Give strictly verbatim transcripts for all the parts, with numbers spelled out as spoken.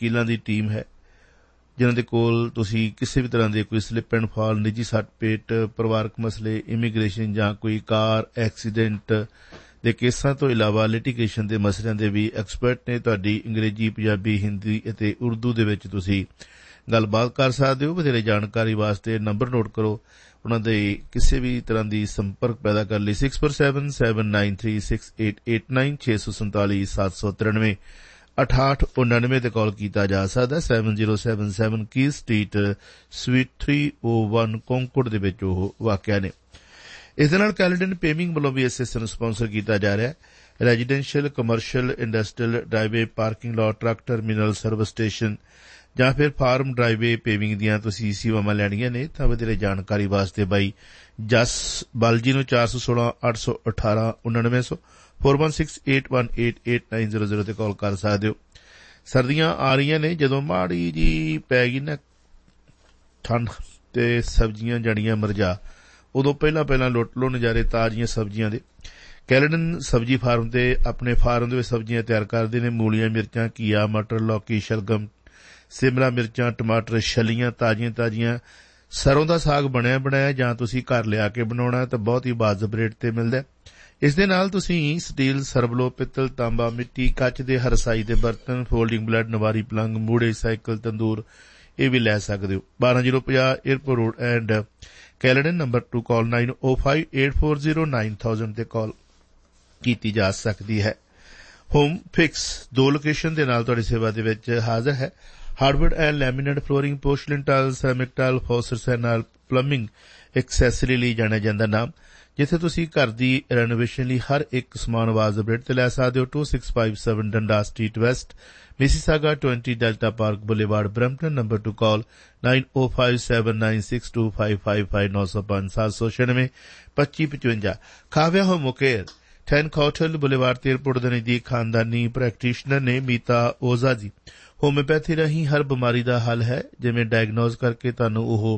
ਵਕੀਲਾਂ ਦੀ ਟੀਮ ਹੈ ਜਿਨ੍ਹਾਂ ਦੇ ਕੋਲ ਤੁਸੀਂ ਕਿਸੇ ਵੀ ਤਰ੍ਹਾਂ ਦੇ ਕੋਈ ਸਲਿੱਪ ਐਂਡ ਫਾਲ, ਨਿੱਜੀ ਸੱਟ ਪੇਟ, ਪਰਿਵਾਰਕ ਮਸਲੇ, ਇਮੀਗ੍ਰੇਸ਼ਨ ਜਾਂ ਕੋਈ ਕਾਰ ਐਕਸੀਡੈਂਟ ਦੇ ਕੇਸਾਂ ਤੋਂ ਇਲਾਵਾ ਲਿਟੀਗੇਸ਼ਨ ਦੇ ਮਸਲਿਆਂ ਦੇ ਵੀ ਐਕਸਪਰਟ ਨੇ। ਤੁਹਾਡੀ ਅੰਗਰੇਜ਼ੀ, ਪੰਜਾਬੀ, ਹਿੰਦੀ ਅਤੇ ਉਰਦੂ ਦੇ ਵਿੱਚ ਤੁਸੀਂ ਗੱਲਬਾਤ ਕਰ ਸਕਦੇ ਹੋ। ਵਧੇਰੇ ਜਾਣਕਾਰੀ ਵਾਸਤੇ ਨੰਬਰ ਨੋਟ ਕਰੋ। ਉਹਨਾਂ ਦੇ ਕਿਸੇ ਵੀ ਤਰ੍ਹਾਂ ਦੀ ਸੰਪਰਕ ਪੈਦਾ ਕਰਨ ਲਈ six four seven seven nine three six eight eight nine ਛੇ ਸੌ ਸੰਤਾਲੀ ਸੱਤ ਸੌ ਤਰਾਨਵੇਂ ਅਠਾਹਠ ਉਨਾਨਵੇਂ ਤੇ ਕਾਲ ਕੀਤਾ ਜਾ ਸਕਦਾ। ਸੈਵਨ ਜ਼ੀਰੋ ਸੈਵਨ ਸੈਵਨ ਕੀ ਸਟਰੀਟ ਸਵੀਟ ਥ੍ਰੀ ਓ ਵਨ ਕੋਂਕੋਡ ਦੇ ਵਿੱਚ ਉਹ ਵਾਕਿਆ ਨੇ। ਇਸ ਦੇ ਨਾਲ ਕੈਲੇਡਨ ਪੇਵਿੰਗ ਵੱਲੋਂ ਵੀ ਇਸ ਹਿੱਸੇ ਨੂੰ ਸਪਾਂਸਰ ਕੀਤਾ ਜਾ ਰਿਹਾ ਹੈ। Residential, commercial, industrial, driveway, parking lot, truck terminal, service station ਜਾਂ ਫਿਰ ਫਾਰਮ ਡਰਾਈਵੇ ਪੇਵਿੰਗ ਦੀਆਂ ਤੁਸੀਂ ਸੇਵਾਵਾਂ ਲੈਣੀਆਂ ਨੇ ਤਾਂ ਵਧੇਰੇ ਜਾਣਕਾਰੀ ਵਾਸਤੇ ਬਾਈ ਜਸ ਬਾਲਜੀ ਨੂੰ ਚਾਰ ਸੌ ਸੋਲਾਂ ਅੱਠ ਸੌ ਅਠਾਰਾਂ ਉਨਾਨਵੇਂ ਸੌ four one six eight one eight eight nine zero zero ਤੇ ਕਾਲ ਕਰ ਸਕਦੇ ਹੋ। ਸਰਦੀਆਂ ਆ ਰਹੀਆਂ ਨੇ, ਜਦੋਂ ਮਾੜੀ ਜੀ ਪੈ ਗਈ ਨਾ ਠੰਡ ਤੇ ਸਬਜ਼ੀਆਂ ਜੜੀਆਂ ਮਰਜਾ, ਉਦੋਂ ਪਹਿਲਾਂ ਪਹਿਲਾਂ ਲੁੱਟ ਲਓ ਨਜ਼ਾਰੇ ਤਾਜ਼ੀਆਂ ਸਬਜ਼ੀਆਂ ਦੇ। ਕੈਲੇਡਨ ਸਬਜ਼ੀ ਫਾਰਮ ਤੇ ਆਪਣੇ ਫਾਰਮ ਦੇ ਵਿੱਚ ਸਬਜ਼ੀਆਂ ਤਿਆਰ ਕਰਦੇ ਨੇ। ਮੂਲੀਆਂ, ਮਿਰਚਾਂ, ਘੀਆ, ਮਟਰ, ਲੌਕੀ, ਸ਼ਲਗਮ, ਸਿਮਲਾ ਮਿਰਚਾਂ, ਟਮਾਟਰ, ਛਲੀਆਂ ਤਾਜ਼ੀਆਂ ਤਾਜ਼ੀਆਂ, ਸਰੋਂ ਦਾ ਸਾਗ ਬਣਿਆ ਬਣਾਇਆ ਜਾਂ ਤੁਸੀਂ ਘਰ ਲਿਆ ਕੇ ਬਣਾਉਣਾ ਤਾਂ ਬਹੁਤ ਹੀ ਵਾਜਬ ਰੇਟ ਤੇ ਮਿਲਦਾ। ਇਸ ਦੇ ਨਾਲ ਤੁਸੀਂ ਸਟੀਲ, ਸਰਬਲੋ, ਪਿੱਤਲ, ਤਾਂਬਾ, ਮਿੱਟੀ, ਕੱਚ ਦੇ ਹਰਸਾਈ ਦੇ ਬਰਤਨ, ਫੋਲਡਿੰਗ ਬਲੈਡ, ਨਵਾਰੀ ਪਲੰਗ, ਮੂੜੇ, ਸਾਈਕਲ, ਤੰਦੂਰ ਇਹ ਵੀ ਲੈ ਸਕਦੇ ਹੋ। ਬਾਰਾਂ ਜ਼ੀਰੋ ਪੰਜਾਹ airport road and ਕੈਲੇਡਨ। Number two call nine O five eight four zero nine thousand ਤੇ ਕਾਲ ਕੀਤੀ ਜਾ ਸਕਦੀ ਹੈ। ਹੋਮ ਫਿਕਸ ਦੋ ਲੋਕੇਸ਼ਨ ਦੇ ਨਾਲ ਤੁਹਾਡੀ ਸੇਵਾ ਦੇ ਵਿੱਚ ਹਾਜ਼ਰ ਹੈ। Hardwood and laminate flooring, ਪੋਰਸਲਿਨ tile, ceramic tile, ਫੌਸਟਸ and ਨਾਲ ਪਲੰਬਿੰਗ ਐਕਸੈਸਰੀ ਲਈ ਜਾਣਿਆ ਜਾਂਦਾ ਨਾਮ, ਜਿੱਥੇ ਤੁਸੀਂ ਘਰ ਦੀ ਰੈਨੋਵੇਸ਼ਨ ਲਈ ਹਰ ਇੱਕ ਸਮਾਨ ਵਾਜਬ ਰੇਟ ਤੇ ਲੈ ਸਕਦੇ ਹੋ। ਟੂ ਸਿਕਸ ਫਾਈਵ ਸੈਵਨ ਡੰਡਾ street West, Mississauga twenty delta park boulevard, Brampton. Number two call nine O five seven nine six to five five five ਨੌ ਸੌ ਪੰਜ ਸੱਤ ਸੌ ਛਿਆਨਵੇਂ ਪੱਚੀ ਪਚਵੰਜਾ। Kavya home care, ten cartel boulevard ਤੇ ਏਅਰਪੋਰਟ ਦੇ ਨਜ਼ਦੀਕ ਖਾਨਦਾਨੀ ਪ੍ਰੈਕਟੀਸ਼ਨਰ ਨੇ ਮੀਤਾ ਓਜ਼ਾ ਜੀ। ਹੋਮਿਓਪੈਥੀ ਰਾਹੀਂ ਹਰ ਬਿਮਾਰੀ ਦਾ ਹੱਲ ਹੈ। ਜਿਵੇਂ ਡਾਇਗਨੋਜ਼ ਕਰਕੇ ਤੁਹਾਨੂੰ ਉਹ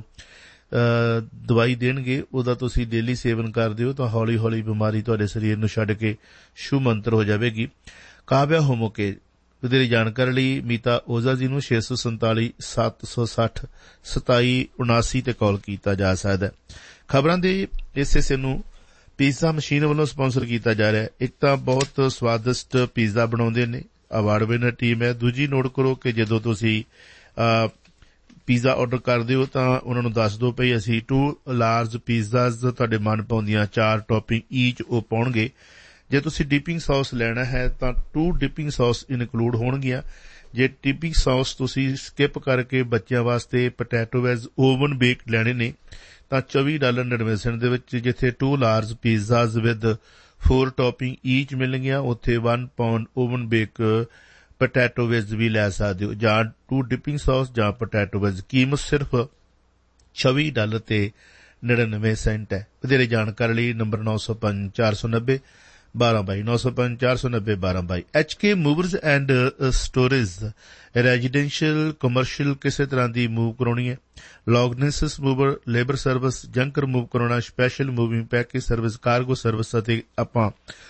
ਦਵਾਈ ਦੇਣਗੇ, ਉਹਦਾ ਤੁਸੀਂ ਡੇਲੀ ਸੇਵਨ ਕਰਦੇ ਹੋ ਤਾਂ ਹੌਲੀ ਹੌਲੀ ਬਿਮਾਰੀ ਤੁਹਾਡੇ ਸਰੀਰ ਨੂੰ ਛੱਡ ਕੇ ਸ਼ੂ ਮੰਤਰ ਹੋ ਜਾਵੇਗੀ। ਕਾਵਿਆ ਹੋਮੋਕੇ ਵਧੇਰੇ ਜਾਣਕਾਰੀ ਲਈ ਮੀਤਾ ਓਜ਼ਾ ਜੀ ਨੂੰ ਛੇ ਸੌ ਸੰਤਾਲੀ ਸੱਤ ਸੌ ਸੱਠ ਸਤਾਈ ਉਨਾਸੀ ਤੇ ਕਾਲ ਕੀਤਾ ਜਾ ਸਕਦਾ। ਖਬਰਾਂ ਦੇ ਇਸ ਹਿੱਸੇ ਨੂੰ ਪੀਜ਼ਾ ਮਸ਼ੀਨ ਵੱਲੋਂ ਸਪਾਂਸਰ ਕੀਤਾ ਜਾ ਰਿਹਾ। ਇੱਕ ਤਾਂ ਬਹੁਤ ਸਵਾਦਿਸ਼ਟ ਪੀਜ਼ਾ ਬਣਾਉਂਦੇ ਨੇ, ਅਵਾਰਡ ਵਿਨਰ ਟੀਮ ਹੈ। ਦੂਜੀ ਨੋਟ ਕਰੋ ਕਿ ਜਦੋਂ ਤੁਸੀਂ ਪੀਜ਼ਾ ਆਰਡਰ ਕਰਦੇ ਹੋ ਤਾਂ ਉਹਨਾਂ ਨੂੰ ਦੱਸ ਦਿਓ ਭਈ ਅਸੀਂ ਟੂ ਲਾਰਜ ਪੀਜ਼ਾਜ਼ ਤੁਹਾਡੇ ਮਨ ਪਾਉਂਦੀਆਂ ਚਾਰ ਟੌਪਿੰਗ ਈਚ ਉਹ ਪਾਉਣਗੇ। ਜੇ ਤੁਸੀਂ ਡਿਪਿੰਗ ਸੌਸ ਲੈਣਾ ਹੈ ਤਾਂ ਟੂ ਡਿਪਿੰਗ ਸੌਸ ਇਨਕਲੂਡ ਹੋਣਗੀਆਂ। ਜੇ ਡਿਪਿੰਗ ਸੌਸ ਤੁਸੀਂ ਸਕਿਪ ਕਰਕੇ ਬੱਚਿਆਂ ਵਾਸਤੇ ਪੋਟੈਟੋ ਵੈਜ ਓਵਨ ਬੇਕ ਲੈਣੇ ਨੇ ਤਾਂ ਚੌਵੀ ਡਾਲਰ ਨੜਵੇਂ ਸੈਂਟ ਦੇ ਵਿੱਚ ਜਿੱਥੇ to large ਪੀਜ਼ਾਜ਼ with four topping ਈਚ ਮਿਲਣਗੀਆਂ, ਉੱਥੇ one pound oven bake potato veg ਵੀ ਲੈ ਸਕਦੇ ਹੋ। ਜਾਂ ਟੂ ਡਿਪਿੰਗ ਸੌਸ ਜਾਂ ਪੋਟੈਟੋ ਵੈਜ, ਕੀਮਤ ਸਿਰਫ ਛੱਬੀ ਡਾਲਰ ਤੇ ਨੜਿਨਵੇਂ ਸੈਂਟ ਹੈ। ਵਧੇਰੇ ਜਾਣਕਾਰੀ ਲਈ ਨੰਬਰ ਨੌ ਸੌ ਪੰਜ ਚਾਰ ਸੌ ਨੱਬੇ ਬਾਰਾਂ ਬਾਈ ਨੌ ਸੌ ਪੰਜ ਚਾਰ ਸੌ ਨੱਬੇ ਬਾਰਾਂ ਬਾਈ। H K ਮੂਵਰਜ਼ and storage, residential, commercial ਕਿਸੇ ਤਰ੍ਹਾਂ ਦੀ ਮੂਵ ਕਰਾਉਣੀ ਹੈ, ਲੌਗਨੈਸਿਸ mover, labour service, junk remove ਕਰਾਉਣਾ, special moving package service, cargo service ਅਤੇ ਆਪਾਂ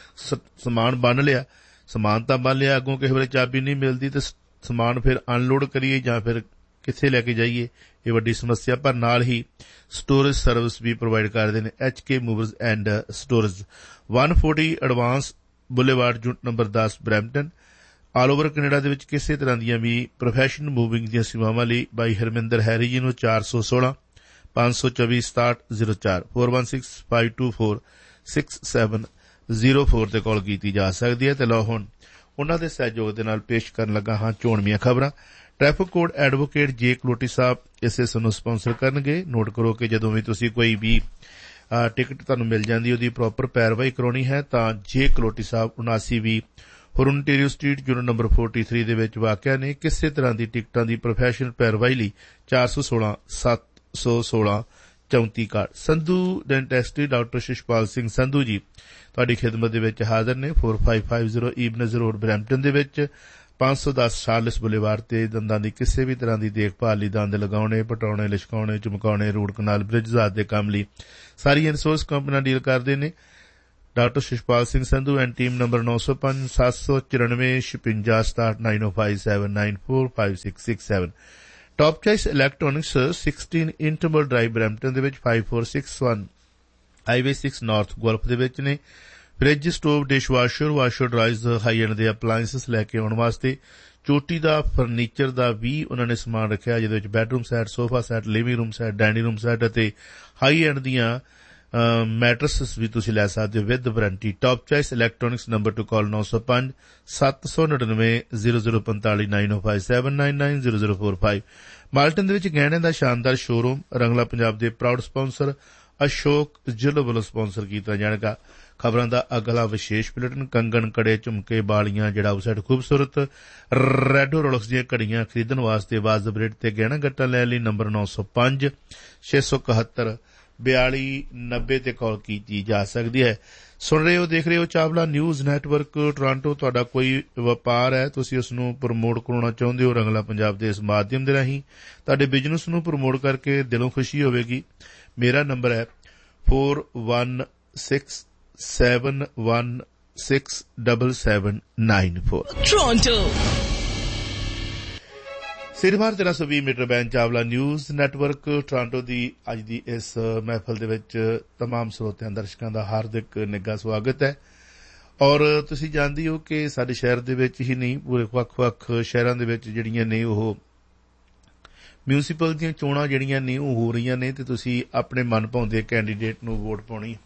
ਸਮਾਨ ਬੰਨ ਲਿਆ, ਸਮਾਨ ਤਾਂ ਬੰਨ ਲਿਆ, ਅੱਗੋਂ ਕਿਸੇ ਵੇਲੇ ਚਾਬੀ ਨਹੀਂ ਮਿਲਦੀ ਤੇ ਸਮਾਨ ਫਿਰ ਅਨਲੋਡ ਕਰੀਏ ਜਾਂ ਫਿਰ ਕਿੱਥੇ ਲੈ ਕੇ ਜਾਈਏ, ਇਹ ਵੱਡੀ ਸਮੱਸਿਆ। ਪਰ ਨਾਲ ਹੀ ਸਟੋਰੇਜ ਸਰਵਿਸ ਵੀ ਪ੍ਰੋਵਾਈਡ ਕਰਦੇ ਨੇ। H K ਮੂਵਰਜ਼ and storage, one forty advance boulevard, unit number ਦਸ, ਬਰੈਂਪਟਨ। ਆਲ ਓਵਰ ਕੈਨੇਡਾ ਦੇ ਵਿੱਚ ਕਿਸੇ ਤਰ੍ਹਾਂ ਦੀਆਂ ਵੀ ਪ੍ਰੋਫੈਸ਼ਨਲ ਮੂਵਿੰਗ ਦੀਆਂ ਸੇਵਾਵਾਂ ਲਈ ਬਾਈ ਹਰਮਿੰਦਰ ਹੈਰੀ ਜੀ ਨੂੰ ਚਾਰ ਸੌ ਸੋਲਾਂ ਪੰਜ ਸੌ ਚੌਵੀ ਸਤਾਹਠ ਜ਼ੀਰੋ ਚਾਰ four one six five two four six seven zero four ਤੇ ਕਾਲ ਕੀਤੀ ਜਾ ਸਕਦੀ ਹੈ। ਤੇ ਲਓ ਹੁਣ ਉਹਨਾਂ ਦੇ ਸਹਿਯੋਗ ਦੇ ਨਾਲ ਪੇਸ਼ ਕਰਨ ਲੱਗਾ ਹਾਂ ਚੋਣਵੀਆਂ ਖਬਰਾਂ। ਟ੍ਰੈਫਿਕ ਕੋਡ ਐਡਵੋਕੇਟ ਜੇ ਕਲੋਟੀ ਸਾਹਿਬ ਇਸ ਹਿੱਸੇ ਨੂੰ ਸਪਾਂਸਰ ਕਰਨਗੇ। ਨੋਟ ਕਰੋ ਕਿ ਜਦੋਂ ਵੀ ਤੁਸੀਂ ਕੋਈ ਵੀ ਟਿਕਟ ਤੁਹਾਨੂੰ ਮਿਲ ਜਾਂਦੀ ਉਹਦੀ ਪ੍ਰੋਪਰ ਪੈਰਵਾਈ ਕਰਾਉਣੀ ਹੈ ਤਾਂ ਜੇ ਕਲੋਟੀ ਸਾਹਿਬ ਉਨਾਸੀ ਵੀ ਹੋਰਨਟੇਰੀਓ street, unit number forty three ਦੇ ਵਿੱਚ ਵਾਕਿਆ ਨੇ। ਕਿਸੇ ਤਰ੍ਹਾਂ ਦੀ ਟਿਕਟਾਂ ਦੀ ਪ੍ਰੋਫੈਸ਼ਨਲ ਪੈਰਵਾਈ ਲਈ ਚਾਰ ਸੌ ਸੋਲਾਂ ਸੱਤ ਸੌ ਸੋਲਾਂ ਚੌਂਤੀ ਕਾਰਡ। ਸੰਧੂ ਡੈਂਟੈਸਟਰੀ, ਡਾਕਟਰ ਸ਼ਿਸ਼ਪਾਲ ਸਿੰਘ ਸੰਧੂ ਜੀ ਤੁਹਾਡੀ ਖਿਦਮਤ ਦੇ ਵਿੱਚ ਹਾਜ਼ਰ ਨੇ। Four five five zero ਈਬਨਜ਼ road, Brampton ਦੇ ਵਿੱਚ। ਪੰਜ ਸੌ ਦਸ ਸ਼ਾਰਲਸ ਬੁਲੇਵਾਰਡ ਤੇ ਦੰਦਾਂ ਦੀ ਕਿਸੇ ਵੀ ਤਰ੍ਹਾਂ ਦੀ ਦੇਖਭਾਲ ਲਈ, ਦੰਦ ਲਗਾਉਣੇ, ਪਟਾਉਣੇ, ਲਿਸ਼ਕਾਉਣੇ, ਚਮਕਾਉਣੇ, ਰੂਟ ਕਨਾਲ, ਬ੍ਰਿਜਸ ਆਦਿ ਦੇ ਕੰਮ ਲਈ ਸਾਰੀ ਇਨਸੋਰਸ ਕੰਪਨੀਆਂ ਡੀਲ ਕਰਦੇ ਨੇ। Doctor ਸ਼ਿਸ਼ਪਾਲ Singh Sandhu and team number ਨੌ ਸੌ ਪੰਜ ਸੱਤ ਸੌ ਚੁਰਾਨਵੇਂ ਛਪੰਜਾ ਸਤਾਹਠ ਨਾਈਨ ਓ five seven nine four five six six seven top choice electronics ਸੋਲ੍ਹਾਂ ਇੰਟਰਵਲ ਡਰਾਈਵ ਬਰੈਂਪਟਨ ਦੇ ਵਿੱਚ five four six one highway six north golf ਦੇ ਵਿੱਚ ਨੇ। Fridge, stove, dish washer, washer ਡਰਾਈਜ਼, high end ਦੇ ਅਪਲਾਇੰਸਸ ਲੈ ਕੇ ਆਉਣ ਵਾਸਤੇ ਚੋਟੀ ਦਾ ਫਰਨੀਚਰ ਦਾ ਵੀ ਉਹਨਾਂ ਨੇ ਸਮਾਨ ਰੱਖਿਆ, ਜਿਹਦੇ ਵਿੱਚ bedroom set, sofa set, living room set, dining room set ਅਤੇ ਹਾਈ ਐਂਡ ਦੀਆਂ ਮੈਟਰਸਿਸ ਵੀ ਤੁਸੀਂ ਲੈ ਸਕਦੇ ਹੋ with warranty. Top choice electronics number two ਕਾਲ ਨੌ ਸੌ ਪੰਜ ਸੱਤ ਸੌ ਨੜਿਨਵੇਂ ਜ਼ੀਰੋ ਜ਼ੀਰੋ ਪੰਤਾਲੀ ਨਾਈਨ ਓ five seven nine nine zero zero four five. Malton ਦੇ ਵਿੱਚ ਗਹਿਣਿਆਂ ਦਾ ਸ਼ਾਨਦਾਰ ਸ਼ੋਰੂਮ। ਰੰਗਲਾ ਪੰਜਾਬ ਦੇ ਪ੍ਰਾਊਡ ਸਪਾਂਸਰ ਅਸ਼ੋਕ ਜ਼ਿਲ੍ਹਾ ਵੱਲੋਂ ਸਪਾਂਸਰ ਕੀਤਾ ਜਾਣਗਾ। ਖਬਰਾਂ ਦਾ ਅਗਲਾ ਵਿਸ਼ੇਸ਼ ਬੁਲੇਟਿਨ। ਕੰਗਣ, ਕੜੇ, ਝੁਮਕੇ, ਬਾਲੀਆਂ, ਜੜਾਊ ਸੈਟ, ਖੂਬਸੂਰਤ ਰੈਡੋ ਰੋਲਕਸ ਦੀਆਂ ਘੜੀਆਂ ਖਰੀਦਣ ਵਾਸਤੇ ਵਾਜਬ ਰੇਟ ਤੇ ਗਹਿਣਾ ਗੱਟਾ ਲੈਣ ਲਈ ਨੰਬਰ ਨੌ ਸੌ ਪੰਜ ਛੇ ਸੌ ਇਕਹੱਤਰ ਬਿਆਲੀ ਨੱਬੇ ਤੇ ਕਾਲ ਕੀਤੀ ਜਾ ਸਕਦੀ ਹੈ। ਸੁਣ ਰਹੇ ਹੋ, ਦੇਖ ਰਹੇ ਹੋ ਚਾਵਲਾ ਨਿਊਜ਼ ਨੈਟਵਰਕ ਟੋਰਾਂਟੋ। ਤੁਹਾਡਾ ਕੋਈ ਵਪਾਰ ਹੈ, ਤੁਸੀਂ ਉਸ ਨੂੰ ਪ੍ਰਮੋਟ ਕਰਾਉਣਾ ਚਾਹੁੰਦੇ ਹੋ ਰੰਗਲਾ ਪੰਜਾਬ ਦੇ ਇਸ ਮਾਧਿਅਮ ਦੇ ਰਾਹੀਂ, ਤੁਹਾਡੇ ਬਿਜ਼ਨਸ ਨੂੰ ਪ੍ਰਮੋਟ ਕਰਕੇ ਦਿਲੋਂ ਖੁਸ਼ੀ ਹੋਵੇਗੀ। ਮੇਰਾ ਨੰਬਰ ਹੈ four one six seven one six seven seven nine four. Toronto ਸਿਰਮਾਰ ਤੇਰਾਂ ਸੌ ਵੀਹ metre band Chawla news network Toronto ਦੀ ਅੱਜ ਦੀ ਇਸ ਮਹਿਫਲ ਦੇ ਵਿੱਚ ਤਮਾਮ ਸਰੋਤਿਆਂ ਦਰਸ਼ਕਾਂ ਦਾ ਹਾਰਦਿਕ ਨਿੱਘਾ ਸਵਾਗਤ ਹੈ। ਔਰ ਤੁਸੀਂ ਜਾਣਦੇ ਹੋ ਕਿ ਸਾਡੇ ਸ਼ਹਿਰ ਦੇ ਵਿੱਚ ਹੀ ਨਹੀਂ, ਪੂਰੇ ਵੱਖ-ਵੱਖ ਸ਼ਹਿਰਾਂ ਦੇ ਵਿੱਚ ਜਿਹੜੀਆਂ ਨੇ ਉਹ ਮਿਊਨਿਸਪਲ ਦੀਆਂ ਚੋਣਾਂ ਜਿਹੜੀਆਂ ਨੇ ਉਹ ਹੋ ਰਹੀਆਂ ਨੇ, ਤੇ ਤੁਸੀਂ ਆਪਣੇ ਮਨ ਭਾਉਂਦੇ ਕੈਂਡੀਡੇਟ ਨੂੰ ਵੋਟ ਪਾਉਣੀ।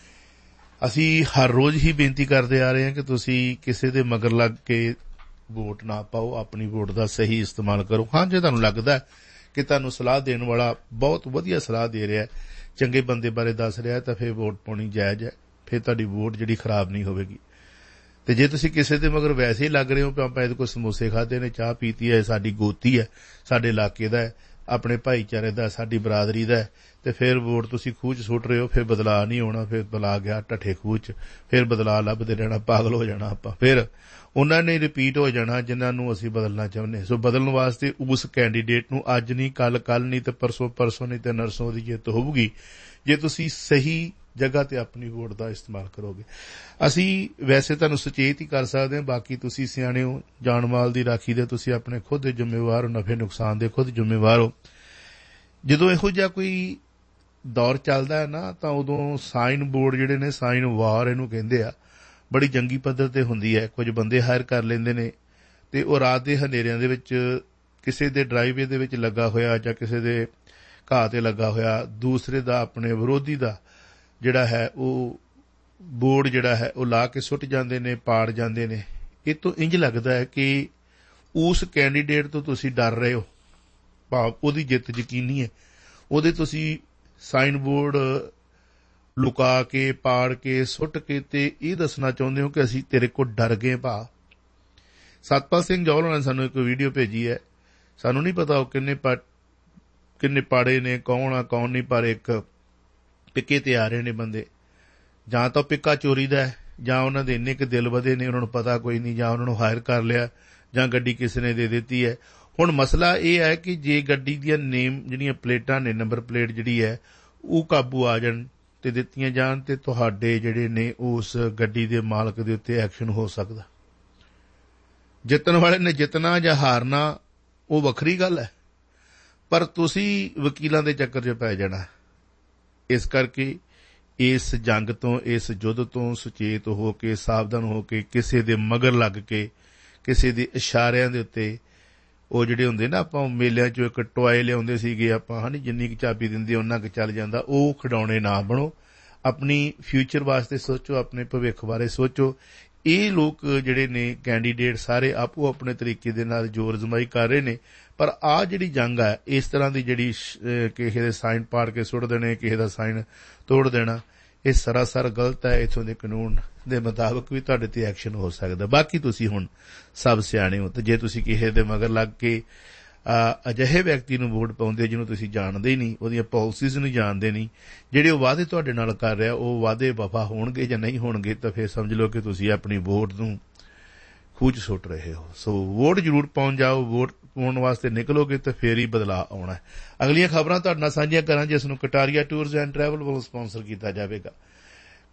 ਅਸੀਂ ਹਰ ਰੋਜ਼ ਹੀ ਬੇਨਤੀ ਕਰਦੇ ਆ ਰਹੇ ਹਾਂ ਕਿ ਤੁਸੀਂ ਕਿਸੇ ਦੇ ਮਗਰ ਲੱਗ ਕੇ ਵੋਟ ਨਾ ਪਾਓ, ਆਪਣੀ ਵੋਟ ਦਾ ਸਹੀ ਇਸਤੇਮਾਲ ਕਰੋ। ਹਾਂ, ਜੇ ਤੁਹਾਨੂੰ ਲੱਗਦਾ ਕਿ ਤੁਹਾਨੂੰ ਸਲਾਹ ਦੇਣ ਵਾਲਾ ਬਹੁਤ ਵਧੀਆ ਸਲਾਹ ਦੇ ਰਿਹਾ, ਚੰਗੇ ਬੰਦੇ ਬਾਰੇ ਦੱਸ ਰਿਹਾ, ਤਾਂ ਫਿਰ ਵੋਟ ਪਾਉਣੀ ਜਾਇਜ਼ ਹੈ। ਫਿਰ ਤੁਹਾਡੀ ਵੋਟ ਜਿਹੜੀ ਖਰਾਬ ਨਹੀਂ ਹੋਵੇਗੀ। ਤੇ ਜੇ ਤੁਸੀਂ ਕਿਸੇ ਦੇ ਮਗਰ ਵੈਸੇ ਹੀ ਲੱਗ ਰਹੇ ਹੋ ਕਿ ਆਪਾਂ ਇਹਦੇ ਕੋਲ ਸਮੋਸੇ ਖਾਦੇ ਨੇ, ਚਾਹ ਪੀਤੀ ਹੈ, ਸਾਡੀ ਗੋਤੀ ਹੈ, ਸਾਡੇ ਇਲਾਕੇ ਦਾ ਹੈ, ਆਪਣੇ ਭਾਈਚਾਰੇ ਦਾ, ਸਾਡੀ ਬਰਾਦਰੀ ਦਾ, ਤੇ ਫਿਰ ਵੋਟ ਤੁਸੀਂ ਖੂਹ 'ਚ ਸੁੱਟ ਰਹੇ ਹੋ, ਫਿਰ ਬਦਲਾਅ ਨਹੀਂ ਹੋਣਾ। ਫਿਰ ਬਦਲਾ ਗਿਆ ਢੱਠੇ ਖੂਹ 'ਚ, ਫਿਰ ਬਦਲਾਅ ਲੱਭਦੇ ਰਹਿਣਾ, ਪਾਗਲ ਹੋ ਜਾਣਾ ਆਪਾਂ। ਫਿਰ ਉਹਨਾਂ ਨੇ ਰਿਪੀਟ ਹੋ ਜਾਣਾ ਜਿਨ੍ਹਾਂ ਨੂੰ ਅਸੀਂ ਬਦਲਣਾ ਚਾਹੁੰਦੇ। ਸੋ ਬਦਲਣ ਵਾਸਤੇ ਉਸ ਕੈਂਡੀਡੇਟ ਨੂੰ ਅੱਜ ਨਹੀਂ, ਕੱਲ ਕੱਲ ਨਹੀਂ, ਤੇ ਪਰਸੋਂ ਪਰਸੋਂ ਨਹੀਂ, ਤੇ ਨਰਸੋਂ ਦੀ ਜਿੱਤ ਹੋਊਗੀ ਜੇ ਤੁਸੀਂ ਸਹੀ ਜਗ੍ਹਾ ਤੇ ਆਪਣੀ ਵੋਟ ਦਾ ਇਸਤੇਮਾਲ ਕਰੋਗੇ। ਅਸੀਂ ਵੈਸੇ ਤੁਹਾਨੂੰ ਸੁਚੇਤ ਹੀ ਕਰ ਸਕਦੇ ਹਾਂ, ਬਾਕੀ ਤੁਸੀਂ ਸਿਆਣੇ ਹੋ, ਜਾਨ ਮਾਲ ਦੀ ਰਾਖੀ ਦੇ ਤੁਸੀਂ ਆਪਣੇ ਖੁਦ ਦੇ ਜ਼ਿੰਮੇਵਾਰ ਹੋ, ਨਫੇ ਨੁਕਸਾਨ ਦੇ ਖੁਦ ਜ਼ਿੰਮੇਵਾਰ ਹੋ। ਜਦੋਂ ਇਹੋ ਜਿਹਾ ਕੋਈ ਦੌਰ ਚੱਲਦਾ ਹੈ ਨਾ, ਤਾਂ ਉਦੋਂ ਸਾਈਨ ਬੋਰਡ ਜਿਹੜੇ ਨੇ, ਸਾਈਨ ਵਾਰ ਇਹਨੂੰ ਕਹਿੰਦੇ ਆ, ਬੜੀ ਜੰਗੀ ਪੱਧਰ ਤੇ ਹੁੰਦੀ ਹੈ। ਕੁਝ ਬੰਦੇ ਹਾਇਰ ਕਰ ਲੈਂਦੇ ਨੇ ਤੇ ਉਹ ਰਾਤ ਦੇ ਹਨੇਰਿਆਂ ਦੇ ਵਿੱਚ ਕਿਸੇ ਦੇ ਡਰਾਈਵੇ ਦੇ ਵਿੱਚ ਲੱਗਾ ਹੋਇਆ ਜਾਂ ਕਿਸੇ ਦੇ ਘਾਹ ਤੇ ਲੱਗਾ ਹੋਇਆ ਦੂਸਰੇ ਦਾ, ਆਪਣੇ ਵਿਰੋਧੀ ਦਾ ਜਿਹੜਾ ਹੈ ਉਹ ਬੋਰਡ ਜਿਹੜਾ ਹੈ ਉਹ ਲਾ ਕੇ ਸੁੱਟ ਜਾਂਦੇ ਨੇ, ਪਾੜ ਜਾਂਦੇ ਨੇ। ਇਹ ਤੋਂ ਇੰਝ ਲੱਗਦਾ ਹੈ ਕਿ ਉਸ ਕੈਂਡੀਡੇਟ ਤੋਂ ਤੁਸੀਂ ਡਰ ਰਹੇ ਹੋ, ਭਾਵ ਉਹਦੀ ਜਿੱਤ ਯਕੀਨੀ ਹੈ। ਉਹਦੇ ਤੁਸੀਂ ਸਾਈਨ ਬੋਰਡ ਲੁਕਾ ਕੇ, ਪਾੜ ਕੇ, ਸੁੱਟ ਕੇ ਤੇ ਇਹ ਦੱਸਣਾ ਚਾਹੁੰਦੇ ਹੋ ਕਿ ਅਸੀਂ ਤੇਰੇ ਕੋਲ ਡਰ ਗਏ। ਭਾ ਸਤਪਾਲ ਸਿੰਘ ਜੌਹਲ ਨੇ ਸਾਨੂੰ ਇੱਕ ਵੀਡੀਓ ਭੇਜੀ ਹੈ। ਸਾਨੂੰ ਨਹੀਂ ਪਤਾ ਉਹ ਕਿੰਨੇ ਪਾ ਕਿੰਨੇ ਪਾੜੇ ਨੇ, ਕੌਣ ਆ ਕੌਣ ਨਹੀਂ, ਪਰ ਇੱਕ ਪਿੱਕੇ ਤੇ ਆ ਰਹੇ ਨੇ ਬੰਦੇ। ਜਾਂ ਤਾਂ ਪਿੱਕਾ ਚੋਰੀ ਦਾ ਹੈ, ਜਾਂ ਉਹਨਾਂ ਦੇ ਇੰਨੇ ਕੁ ਦਿਲ ਵਧੇ ਨੇ ਉਹਨਾਂ ਨੂੰ ਪਤਾ ਕੋਈ ਨਹੀਂ, ਜਾਂ ਉਹਨਾਂ ਨੂੰ ਹਾਇਰ ਕਰ ਲਿਆ, ਜਾਂ ਗੱਡੀ ਕਿਸੇ ਨੇ ਦੇ ਦਿੱਤੀ ਹੈ। ਹੁਣ ਮਸਲਾ ਇਹ ਹੈ ਕਿ ਜੇ ਗੱਡੀ ਦੀਆਂ ਨੇਮ ਜਿਹੜੀਆਂ ਪਲੇਟਾਂ ਨੇ, ਨੰਬਰ ਪਲੇਟ ਜਿਹੜੀ ਹੈ ਉਹ ਕਾਬੂ ਆ ਜਾਣ ਤੇ ਦਿੱਤੀਆਂ ਜਾਣ, ਤੇ ਤੁਹਾਡੇ ਜਿਹੜੇ ਨੇ ਉਸ ਗੱਡੀ ਦੇ ਮਾਲਕ ਦੇ ਉੱਤੇ ਐਕਸ਼ਨ ਹੋ ਸਕਦਾ। ਜਿੱਤਣ ਵਾਲੇ ਨੇ ਜਿੱਤਣਾ ਜਾਂ ਹਾਰਨਾ ਉਹ ਵੱਖਰੀ ਗੱਲ ਹੈ, ਪਰ ਤੁਸੀਂ ਵਕੀਲਾਂ ਦੇ ਚੱਕਰ 'ਚ ਪੈ ਜਾਣਾ। ਇਸ ਕਰਕੇ ਇਸ ਜੰਗ ਤੋਂ, ਇਸ ਯੁੱਧ ਤੋਂ ਸੁਚੇਤ ਹੋ ਕੇ, ਸਾਵਧਾਨ ਹੋ ਕੇ, ਕਿਸੇ ਦੇ ਮਗਰ ਲੱਗ ਕੇ, ਕਿਸੇ ਦੇ ਇਸ਼ਾਰਿਆਂ ਦੇ ਉੱਤੇ, ਉਹ ਜਿਹੜੇ ਹੁੰਦੇ ਨਾ, ਆਪਾਂ ਮੇਲਿਆਂ 'ਚੋਂ ਇੱਕ ਟੋਏ ਲਿਆਉਂਦੇ ਸੀਗੇ ਆਪਾਂ, ਹਾਂ, ਜਿੰਨੀ ਕੁ ਚਾਬੀ ਦਿੰਦੇ ਉਹਨਾਂ ਕੁ ਚੱਲ ਜਾਂਦਾ, ਉਹ ਖਿਡੌਣੇ ਨਾ ਬਣੋ। ਆਪਣੀ ਫਿਊਚਰ ਵਾਸਤੇ ਸੋਚੋ, ਆਪਣੇ ਭਵਿੱਖ ਬਾਰੇ ਸੋਚੋ। ਇਹ ਲੋਕ ਜਿਹੜੇ ਨੇ ਕੈਂਡੀਡੇਟ ਸਾਰੇ ਆਪੋ ਆਪਣੇ ਤਰੀਕੇ ਦੇ ਨਾਲ ਜ਼ੋਰ ਅਜ਼ਮਾਈ ਕਰ ਰਹੇ ਨੇ, ਪਰ ਆਹ ਜਿਹੜੀ ਜੰਗ ਹੈ ਇਸ ਤਰ੍ਹਾਂ ਦੀ, ਜਿਹੜੀ ਕਿਸੇ ਦੇ ਸਾਈਨ ਪਾੜ ਕੇ ਸੁੱਟ ਦੇਣੇ, ਕਿਸੇ ਦਾ ਸਾਈਨ ਤੋੜ ਦੇਣਾ, ਇਹ ਸਰਾਸਰ ਗਲਤ ਹੈ। ਇੱਥੋਂ ਦੇ ਕਾਨੂੰਨ ਦੇ ਮੁਤਾਬਕ ਵੀ ਤੁਹਾਡੇ ਤੇ ਐਕਸ਼ਨ ਹੋ ਸਕਦਾ। ਬਾਕੀ ਤੁਸੀਂ ਹੁਣ ਸਭ ਸਿਆਣੇ ਹੋ, ਤੇ ਜੇ ਤੁਸੀਂ ਕਿਸੇ ਦੇ ਮਗਰ ਲੱਗ ਕੇ ਅਜਿਹੇ ਵਿਅਕਤੀ ਨੂੰ ਵੋਟ ਪਾਉਂਦੇ ਜਿਹਨੂੰ ਤੁਸੀਂ ਜਾਣਦੇ ਹੀ ਨਹੀਂ, ਉਹਦੀਆਂ ਪਾਲਿਸੀਜ਼ ਨੂੰ ਜਾਣਦੇ ਨਹੀਂ, ਜਿਹੜੇ ਉਹ ਵਾਅਦੇ ਤੁਹਾਡੇ ਨਾਲ ਕਰ ਰਿਹਾ ਉਹ ਵਾਅਦੇ ਵਫਾ ਹੋਣਗੇ ਜਾਂ ਨਹੀਂ ਹੋਣਗੇ, ਤਾਂ ਫਿਰ ਸਮਝ ਲਓ ਕਿ ਤੁਸੀਂ ਆਪਣੀ ਵੋਟ ਨੂੰ ਖੂਹ 'ਚ ਸੁੱਟ ਰਹੇ ਹੋ। ਸੋ ਵੋਟ ਜ਼ਰੂਰ ਪਾਉਣ ਜਾਓ, ਵੋਟ ਪਾਉਣ ਵਾਸਤੇ ਨਿਕਲੋਗੇ ਤਾਂ ਫੇਰ ਹੀ ਬਦਲਾਅ ਆਉਣਾ। ਅਗਲੀਆਂ ਖਬਰਾਂ ਤੁਹਾਡੇ ਨਾਲ ਸਾਂਝੀਆਂ ਕਰਾਂ ਜਿਸ ਨੂੰ ਕਟਾਰੀਆ ਟੂਰਜ਼ ਐਂਡ ਟਰੈਵਲ ਵੱਲੋਂ ਸਪਾਂਸਰ ਕੀਤਾ ਜਾਵੇਗਾ।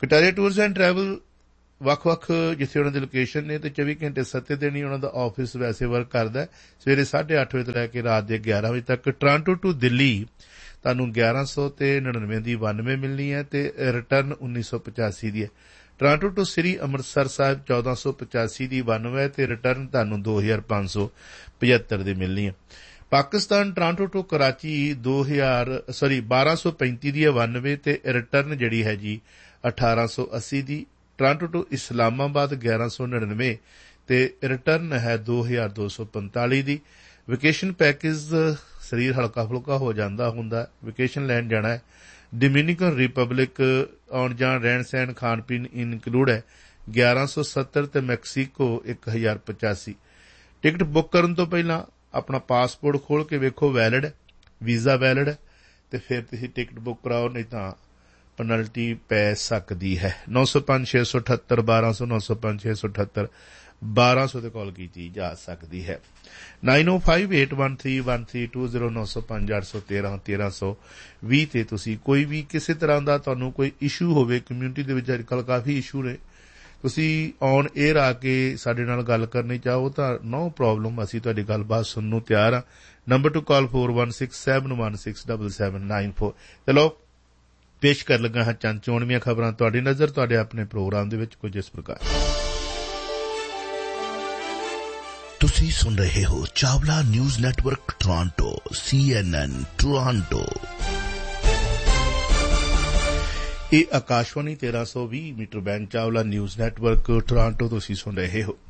ਕਟਾਰੀਆ ਟੂਰਸ ਐਂਡ ਟਰੈਵਲ ਵੱਖ-ਵੱਖ ਜਿੱਥੇ ਉਹਨਾਂ ਦੀ ਲੋਕੇਸ਼ਨ ਨੇ ਤੇ ਚੌਵੀ ਘੰਟੇ ਸੱਤੇ ਦਿਨ ਹੀ ਉਹਨਾਂ ਦਾ ਆਫਿਸ ਵੈਸੇ ਵਰਕ ਕਰਦਾ, ਸਵੇਰੇ ਸਾਢੇ ਅੱਠ ਵਜੇ ਤੋਂ ਲੈ ਕੇ ਰਾਤ ਦੇ ਗਿਆਰਾਂ ਵਜੇ ਤੱਕ। ਟੋਰਾਂਟੋ ਟੂ ਦਿੱਲੀ ਤੁਹਾਨੂੰ ਗਿਆਰਾਂ ਸੌ ਤੇ ਨੜਿਨਵੇਂ ਦੀ ਬਾਨਵੇਂ ਮਿਲਣੀ ਹੈ ਤੇ ਰਿਟਰਨ ਉੱਨੀ ਸੌ ਪਚਾਸੀ ਦੀ ਹੈ। ਟੋਰਾਂਟੋ ਟੂ ਸ੍ਰੀ ਅੰਮ੍ਰਿਤਸਰ ਸਾਹਿਬ ਚੌਦਾਂ ਸੌ ਪਚਾਸੀ ਦੀ ਬਾਨਵੇਂ ਤੇ ਰਿਟਰਨ ਤੁਹਾਨੂੰ ਦੋ ਹਜ਼ਾਰ ਪੰਜ ਸੌ ਪਝੱਤਰ ਦੀ ਮਿਲਣੀ ਹੈ। ਪਾਕਿਸਤਾਨ ਟੋਰਾਂਟੋ ਟੂ ਕਰਾਚੀ ਦੋ ਹਜ਼ਾਰ ਸੌਰੀ ਬਾਰਾਂ ਸੌ ਪੈਂਤੀ ਦੀ ਹੈ ਬਾਨਵੇਂ ਤੇ ਰਿਟਰਨ ਜਿਹੜੀ ਹੈ ਜੀ ਅਠਾਰਾਂ ਸੌ ਅੱਸੀ ਦੀ। ਟੋਰਾਂਟੋ ਟੂ ਇਸਲਾਮਾਬਾਦ ਗਿਆਰਾਂ ਸੌ ਨੜਿਨਵੇਂ ਤੇ ਰਿਟਰਨ ਹੈ ਦੋ ਹਜ਼ਾਰ ਦੋ ਸੌ ਪੰਤਾਲੀ ਦੀ। ਵੈਕੇਸ਼ਨ ਪੈਕੇਜ ਸਰੀਰ ਹਲਕਾ ਫੁਲਕਾ ਹੋ ਜਾਂਦਾ ਹੁੰਦਾ, ਵੈਕੇਸ਼ਨ ਲੈਣ ਜਾਣਾ ਹੈ। ਡੋਮਿਨਿਕਨ ਰਿਪਬਲਿਕ ਆਉਣ ਜਾਣ ਰਹਿਣ ਸਹਿਣ ਖਾਣ ਪੀਣ ਇਨਕਲੂਡ ਹੈ ਗਿਆਰਾਂ ਸੌ ਸੱਤਰ ਤੇ ਮੈਕਸੀਕੋ ਇੱਕ ਹਜ਼ਾਰ ਪਚਾਸੀ। ਟਿਕਟ ਬੁੱਕ ਕਰਨ ਤੋਂ ਪਹਿਲਾਂ ਆਪਣਾ ਪਾਸਪੋਰਟ ਖੋਲ ਕੇ ਵੇਖੋ ਵੈਲਿਡ ਹੈ, ਵੀਜ਼ਾ ਵੈਲਿਡ ਹੈ ਤੇ ਫਿਰ ਤੁਸੀਂ ਟਿਕਟ ਬੁੱਕ ਕਰਾਓ, ਨਹੀਂ ਤਾਂ ਪੈਨਲਟੀ ਪੈ ਸਕਦੀ ਹੈ। ਨੌ ਸੌ ਪੰਜ ਛੇ ਸੌ ਅਠੱਤਰ ਬਾਰਾਂ ਸੌ ਨੌ ਸੌ ਪੰਜ ਛੇ ਸੌ ਅਠੱਤਰ ਬਾਰਾਂ ਸੌ ਤੇ ਕਾਲ ਕੀਤੀ ਜਾ ਸਕਦੀ ਹੈ। ਨਾਈਨ ਓ five eight one three one three two zero ਨੌ ਸੌ ਪੰਜ ਅੱਠ ਸੌ ਤੇਰਾਂ ਤੇਰਾਂ ਸੌ ਵੀਹ ਤੇ ਤੁਸੀਂ ਕੋਈ ਵੀ ਕਿਸੇ ਤਰ੍ਹਾਂ ਦਾ ਤੁਹਾਨੂੰ ਕੋਈ ਇਸ਼ੂ ਹੋਵੇ, ਕਮਿਊਨਿਟੀ ਦੇ ਵਿੱਚ ਅੱਜ ਕੱਲ੍ਹ ਕਾਫੀ ਇਸ਼ੂ ਨੇ, ਤੁਸੀਂ ਔਨ ਏਅਰ ਆ ਕੇ ਸਾਡੇ ਨਾਲ ਗੱਲ ਕਰਨੀ ਚਾਹੋ ਤਾਂ ਨੋ ਪ੍ਰੋਬਲਮ, ਅਸੀਂ ਤੁਹਾਡੀ ਗੱਲਬਾਤ ਸੁਣਨ ਨੂੰ ਤਿਆਰ ਹਾਂ। ਨੰਬਰ ਟੂ ਕਾਲ four one six seven one six double seven nine four. ਚਲੋ ਪੇਸ਼ ਕਰ ਲੱਗਾ ਹਾਂ ਚੰਦ ਚੋਣਵੀਆਂ ਖਬਰਾਂ ਤੁਹਾਡੀ ਨਜ਼ਰ ਤੁਹਾਡੇ ਆਪਣੇ ਪ੍ਰੋਗਰਾਮ ਦੇ ਵਿੱਚ ਕੁਝ ਇਸ ਪ੍ਰਕਾਰ। ਤੁਸੀਂ ਸੁਣ ਰਹੇ ਹੋ ਚਾਵਲਾ ਨਿਊਜ਼ ਨੈਟਵਰਕ ਟੋਰਾਂਟੋ, ਸੀ ਐਨ ਐਨ ਟੋਰਾਂਟੋ। ਇਹ ਆਕਾਸ਼ਵਾਣੀ ਤੇਰਾਂ ਸੌ ਵੀਹ metre band Chawla news network Toronto ਤੁਸੀਂ ਸੁਣ ਰਹੇ ਹੋ।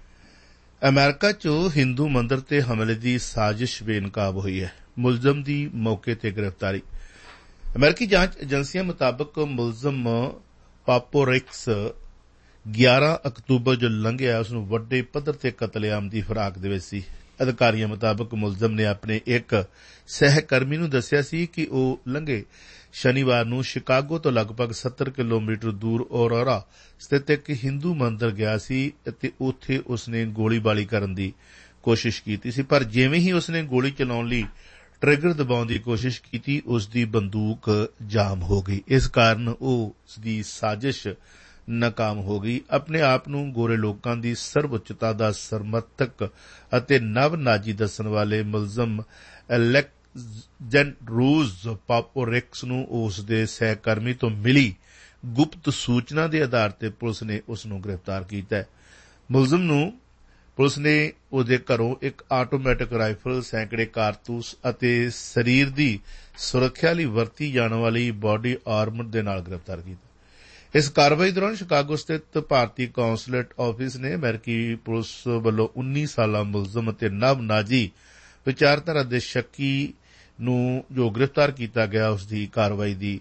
ਅਮਰੀਕਾ 'ਚ ਹਿੰਦੂ ਮੰਦਰ ਤੇ ਹਮਲੇ ਦੀ ਸਾਜ਼ਿਸ਼ ਬੇਨਕਾਬ ਹੋਈ ਹੈ, ਮੁਲਜ਼ਮ ਦੀ ਮੌਕੇ ਤੇ ਗ੍ਰਿਫਤਾਰੀ। ਅਮਰੀਕੀ ਜਾਂਚ ਏਜੰਸੀਆਂ ਮੁਤਾਬਕ ਮੁਲਜ਼ਮ ਪਾਪੋਰਿਕਸ ਗਿਆਰਾਂ ਅਕਤੂਬਰ ਜੋ ਲੰਘਿਆ ਉਸ ਨੂੰ ਵੱਡੇ ਪੱਧਰ ਤੇ ਕਤਲੇਆਮ ਦੀ ਫਿਰਾਕ ਦੇ ਵਿੱਚ ਸੀ। ਅਧਿਕਾਰੀਆਂ ਮੁਤਾਬਕ ਮੁਲਜ਼ਮ ਨੇ ਆਪਣੇ ਇੱਕ ਸਹਿਕਰਮੀ ਨੂੰ ਦੱਸਿਆ ਸੀ ਕਿ ਉਹ ਲੰਘੇ ਸ਼ਨੀਵਾਰ ਨੂੰ ਸ਼ਿਕਾਗੋ ਤੋਂ ਲਗਭਗ ਸੱਤਰ ਕਿਲੋਮੀਟਰ ਦੂਰ ਔਰੋਰਾ ਸਥਿਤ ਇੱਕ ਹਿੰਦੂ ਮੰਦਰ ਗਿਆ ਸੀ ਅਤੇ ਉੱਥੇ ਉਸਨੇ ਗੋਲੀਬਾਰੀ ਕਰਨ ਦੀ ਕੋਸ਼ਿਸ਼ ਕੀਤੀ ਸੀ, ਪਰ ਜਿਵੇਂ ਹੀ ਉਸਨੇ ਗੋਲੀ ਚਲਾਉਣ ਲਈ ਟ੍ਰਿਗਰ ਦਬਾਉਣ ਦੀ ਕੋਸ਼ਿਸ਼ ਕੀਤੀ ਉਸ ਦੀ ਬੰਦੂਕ ਜਾਮ ਹੋ ਗਈ। ਇਸ ਕਾਰਨ ਉਹ ਉਸਦੀ ਸਾਜ਼ਿਸ਼ ਨਾਕਾਮ ਹੋ ਗਈ। ਆਪਣੇ ਆਪ ਨੂੰ ਗੋਰੇ ਲੋਕਾਂ ਦੀ ਸਰਵਉੱਚਤਾ ਦਾ ਸਮਰਥਕ ਅਤੇ ਨਵ ਨਾਜੀ ਦੱਸਣ ਵਾਲੇ ਮੁਲਜ਼ਮ ਅਲੈਗਜ਼ੈਂਡਰੋਸ ਪਾਪੋਰਿਕਸ ਨੂੰ ਉਸ ਦੇ ਸਹਿਕਰਮੀ ਤੋਂ ਮਿਲੀ ਗੁਪਤ ਸੂਚਨਾ ਦੇ ਆਧਾਰ ਤੇ ਪੁਲਿਸ ਨੇ ਉਸ ਨੂੰ ਗ੍ਰਿਫਤਾਰ ਕੀਤਾ। ਮੁਲਜ਼ਮ ਨੂੰ ਪੁਲਿਸ ਨੇ ਉਹਦੇ ਘਰੋਂ ਇੱਕ ਆਟੋਮੈਟਿਕ ਰਾਈਫਲ, ਸੈਂਕੜੇ ਕਾਰਤੂਸ ਅਤੇ ਸਰੀਰ ਦੀ ਸੁਰੱਖਿਆ ਲਈ ਵਰਤੀ ਜਾਣ ਵਾਲੀ ਬਾਡੀ ਆਰਮਰ ਦੇ ਨਾਲ ਗ੍ਰਿਫਤਾਰ ਕੀਤਾ। ਇਸ ਕਾਰਵਾਈ ਦੌਰਾਨ ਸ਼ਿਕਾਗੋ ਸਥਿਤ ਭਾਰਤੀ ਕੌਂਸਲੇਟ ਆਫਿਸ ਨੇ ਅਮਰੀਕੀ ਪੁਲਿਸ ਵੱਲੋਂ ਉੱਨੀ ਸਾਲਾ ਮੁਲਜ਼ਮ ਅਤੇ ਨਵ ਨਾਜੀ ਵਿਚਾਰਧਾਰਾ ਦੇ ਸ਼ੱਕੀ ਨੂੰ ਜੋ ਗ੍ਰਿਫਤਾਰ ਕੀਤਾ ਗਿਆ ਉਸ ਦੀ ਕਾਰਵਾਈ ਦੀ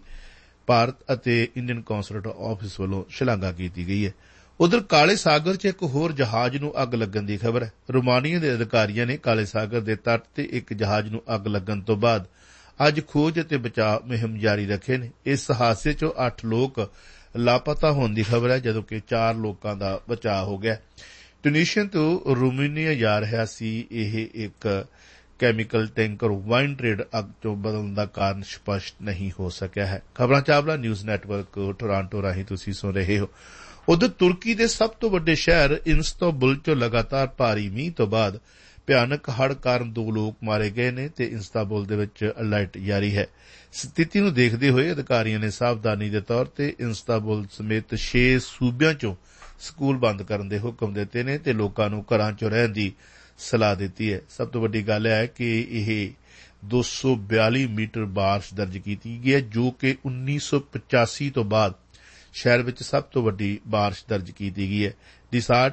ਭਾਰਤ ਅਤੇ ਇੰਡੀਅਨ ਕੌਂਸਲੇਟ ਆਫਿਸ ਵੱਲੋਂ ਸ਼ਲਾਘਾ ਕੀਤੀ ਗਈ ਹੈ। ਉਧਰ ਕਾਲੇ ਸਾਗਰ 'ਚ ਇੱਕ ਹੋਰ ਜਹਾਜ਼ ਨੂੰ ਅੱਗ ਲੱਗਣ ਦੀ ਖਬਰ ਹੈ। ਰੋਮਾਨੀਆ ਦੇ ਅਧਿਕਾਰੀਆਂ ਨੇ ਕਾਲੇ ਸਾਗਰ ਦੇ ਤੱਟ ਤੇ ਇੱਕ ਜਹਾਜ਼ ਨੂੰ ਅੱਗ ਲੱਗਣ ਤੋਂ ਬਾਅਦ ਅੱਜ ਖੋਜ ਅਤੇ ਬਚਾਅ ਮੁਹਿੰਮ ਜਾਰੀ ਰੱਖੇ ਨੇ। ਇਸ ਹਾਦਸੇ 'ਚੋਂ ਅੱਠ ਲੋਕ ਲਾਪਤਾ ਹੋਣ ਦੀ ਖਬਰ ਹੈ, ਜਦੋਂ ਕਿ ਚਾਰ ਲੋਕਾਂ ਦਾ ਬਚਾਅ ਹੋ ਗਿਆ। ਟਿਊਨੀਸ਼ੀਆ ਤੋਂ ਰੋਮਾਨੀਆ ਜਾ ਰਿਹਾ ਸੀ ਇਹ ਇੱਕ ਕੈਮੀਕਲ ਟੈਂਕਰ। ਵਾਈਨ ਟ੍ਰੇਡ ਅੱਗ 'ਚੋਂ ਬਦਲਣ ਦਾ ਕਾਰਨ ਸਪਸ਼ਟ ਨਹੀਂ ਹੋ ਸਕਿਆ ਹੈ। ਖਬਰਾਂ ਚਾਵਲਾ ਨਿਊਜ਼ ਨੈਟਵਰਕ ਟੋਰਾਂਟੋ ਰਾਹੀਂ ਤੁਸੀਂ ਸੁਣ ਰਹੇ ਹੋ। ਉਧਰ ਤੁਰਕੀ ਦੇ ਸਭ ਤੋਂ ਵੱਡੇ ਸ਼ਹਿਰ ਇਸਤਾਂਬੁਲ 'ਚੋਂ ਲਗਾਤਾਰ ਭਾਰੀ ਮੀਂਹ ਤੋਂ ਬਾਅਦ ਭਿਆਨਕ ਹੜ੍ਹ ਕਾਰਨ ਦੋ ਲੋਕ ਮਾਰੇ ਗਏ ਨੇ ਤੇ ਇਸਤਾਂਬੁਲ ਦੇ ਵਿੱਚ ਅਲਰਟ ਜਾਰੀ ਹੈ। ਸਥਿਤੀ ਨੂੰ ਦੇਖਦੇ ਹੋਏ ਅਧਿਕਾਰੀਆਂ ਨੇ ਸਾਵਧਾਨੀ ਦੇ ਤੌਰ ਤੇ ਇਸਤਾਂਬੁਲ ਸਮੇਤ ਛੇ ਸੂਬਿਆਂ 'ਚੋਂ ਸਕੂਲ ਬੰਦ ਕਰਨ ਦੇ ਹੁਕਮ ਦਿੱਤੇ ਨੇ ਤੇ ਲੋਕਾਂ ਨੂੰ ਘਰਾਂ 'ਚ ਰਹਿਣ ਦੀ ਸਲਾਹ ਦਿੱਤੀ ਹੈ। ਸਭ ਤੋਂ ਵੱਡੀ ਗੱਲ ਹੈ ਕਿ ਇਹ ਦੋ ਸੌ ਬਿਆਲੀ ਮੀਟਰ ਬਾਰਿਸ਼ ਦਰਜ ਕੀਤੀ ਗਈ ਹੈ, ਜੋ ਕਿ ਉੱਨੀ ਸੌ ਪਚਾਸੀ ਤੋਂ ਬਾਅਦ ਸ਼ਹਿਰ ਵਿੱਚ ਸਭ ਤੋਂ ਵੱਡੀ ਬਾਰਿਸ਼ ਦਰਜ ਕੀਤੀ ਗਈ ਹੈ। ਡਿਸਾਰਟ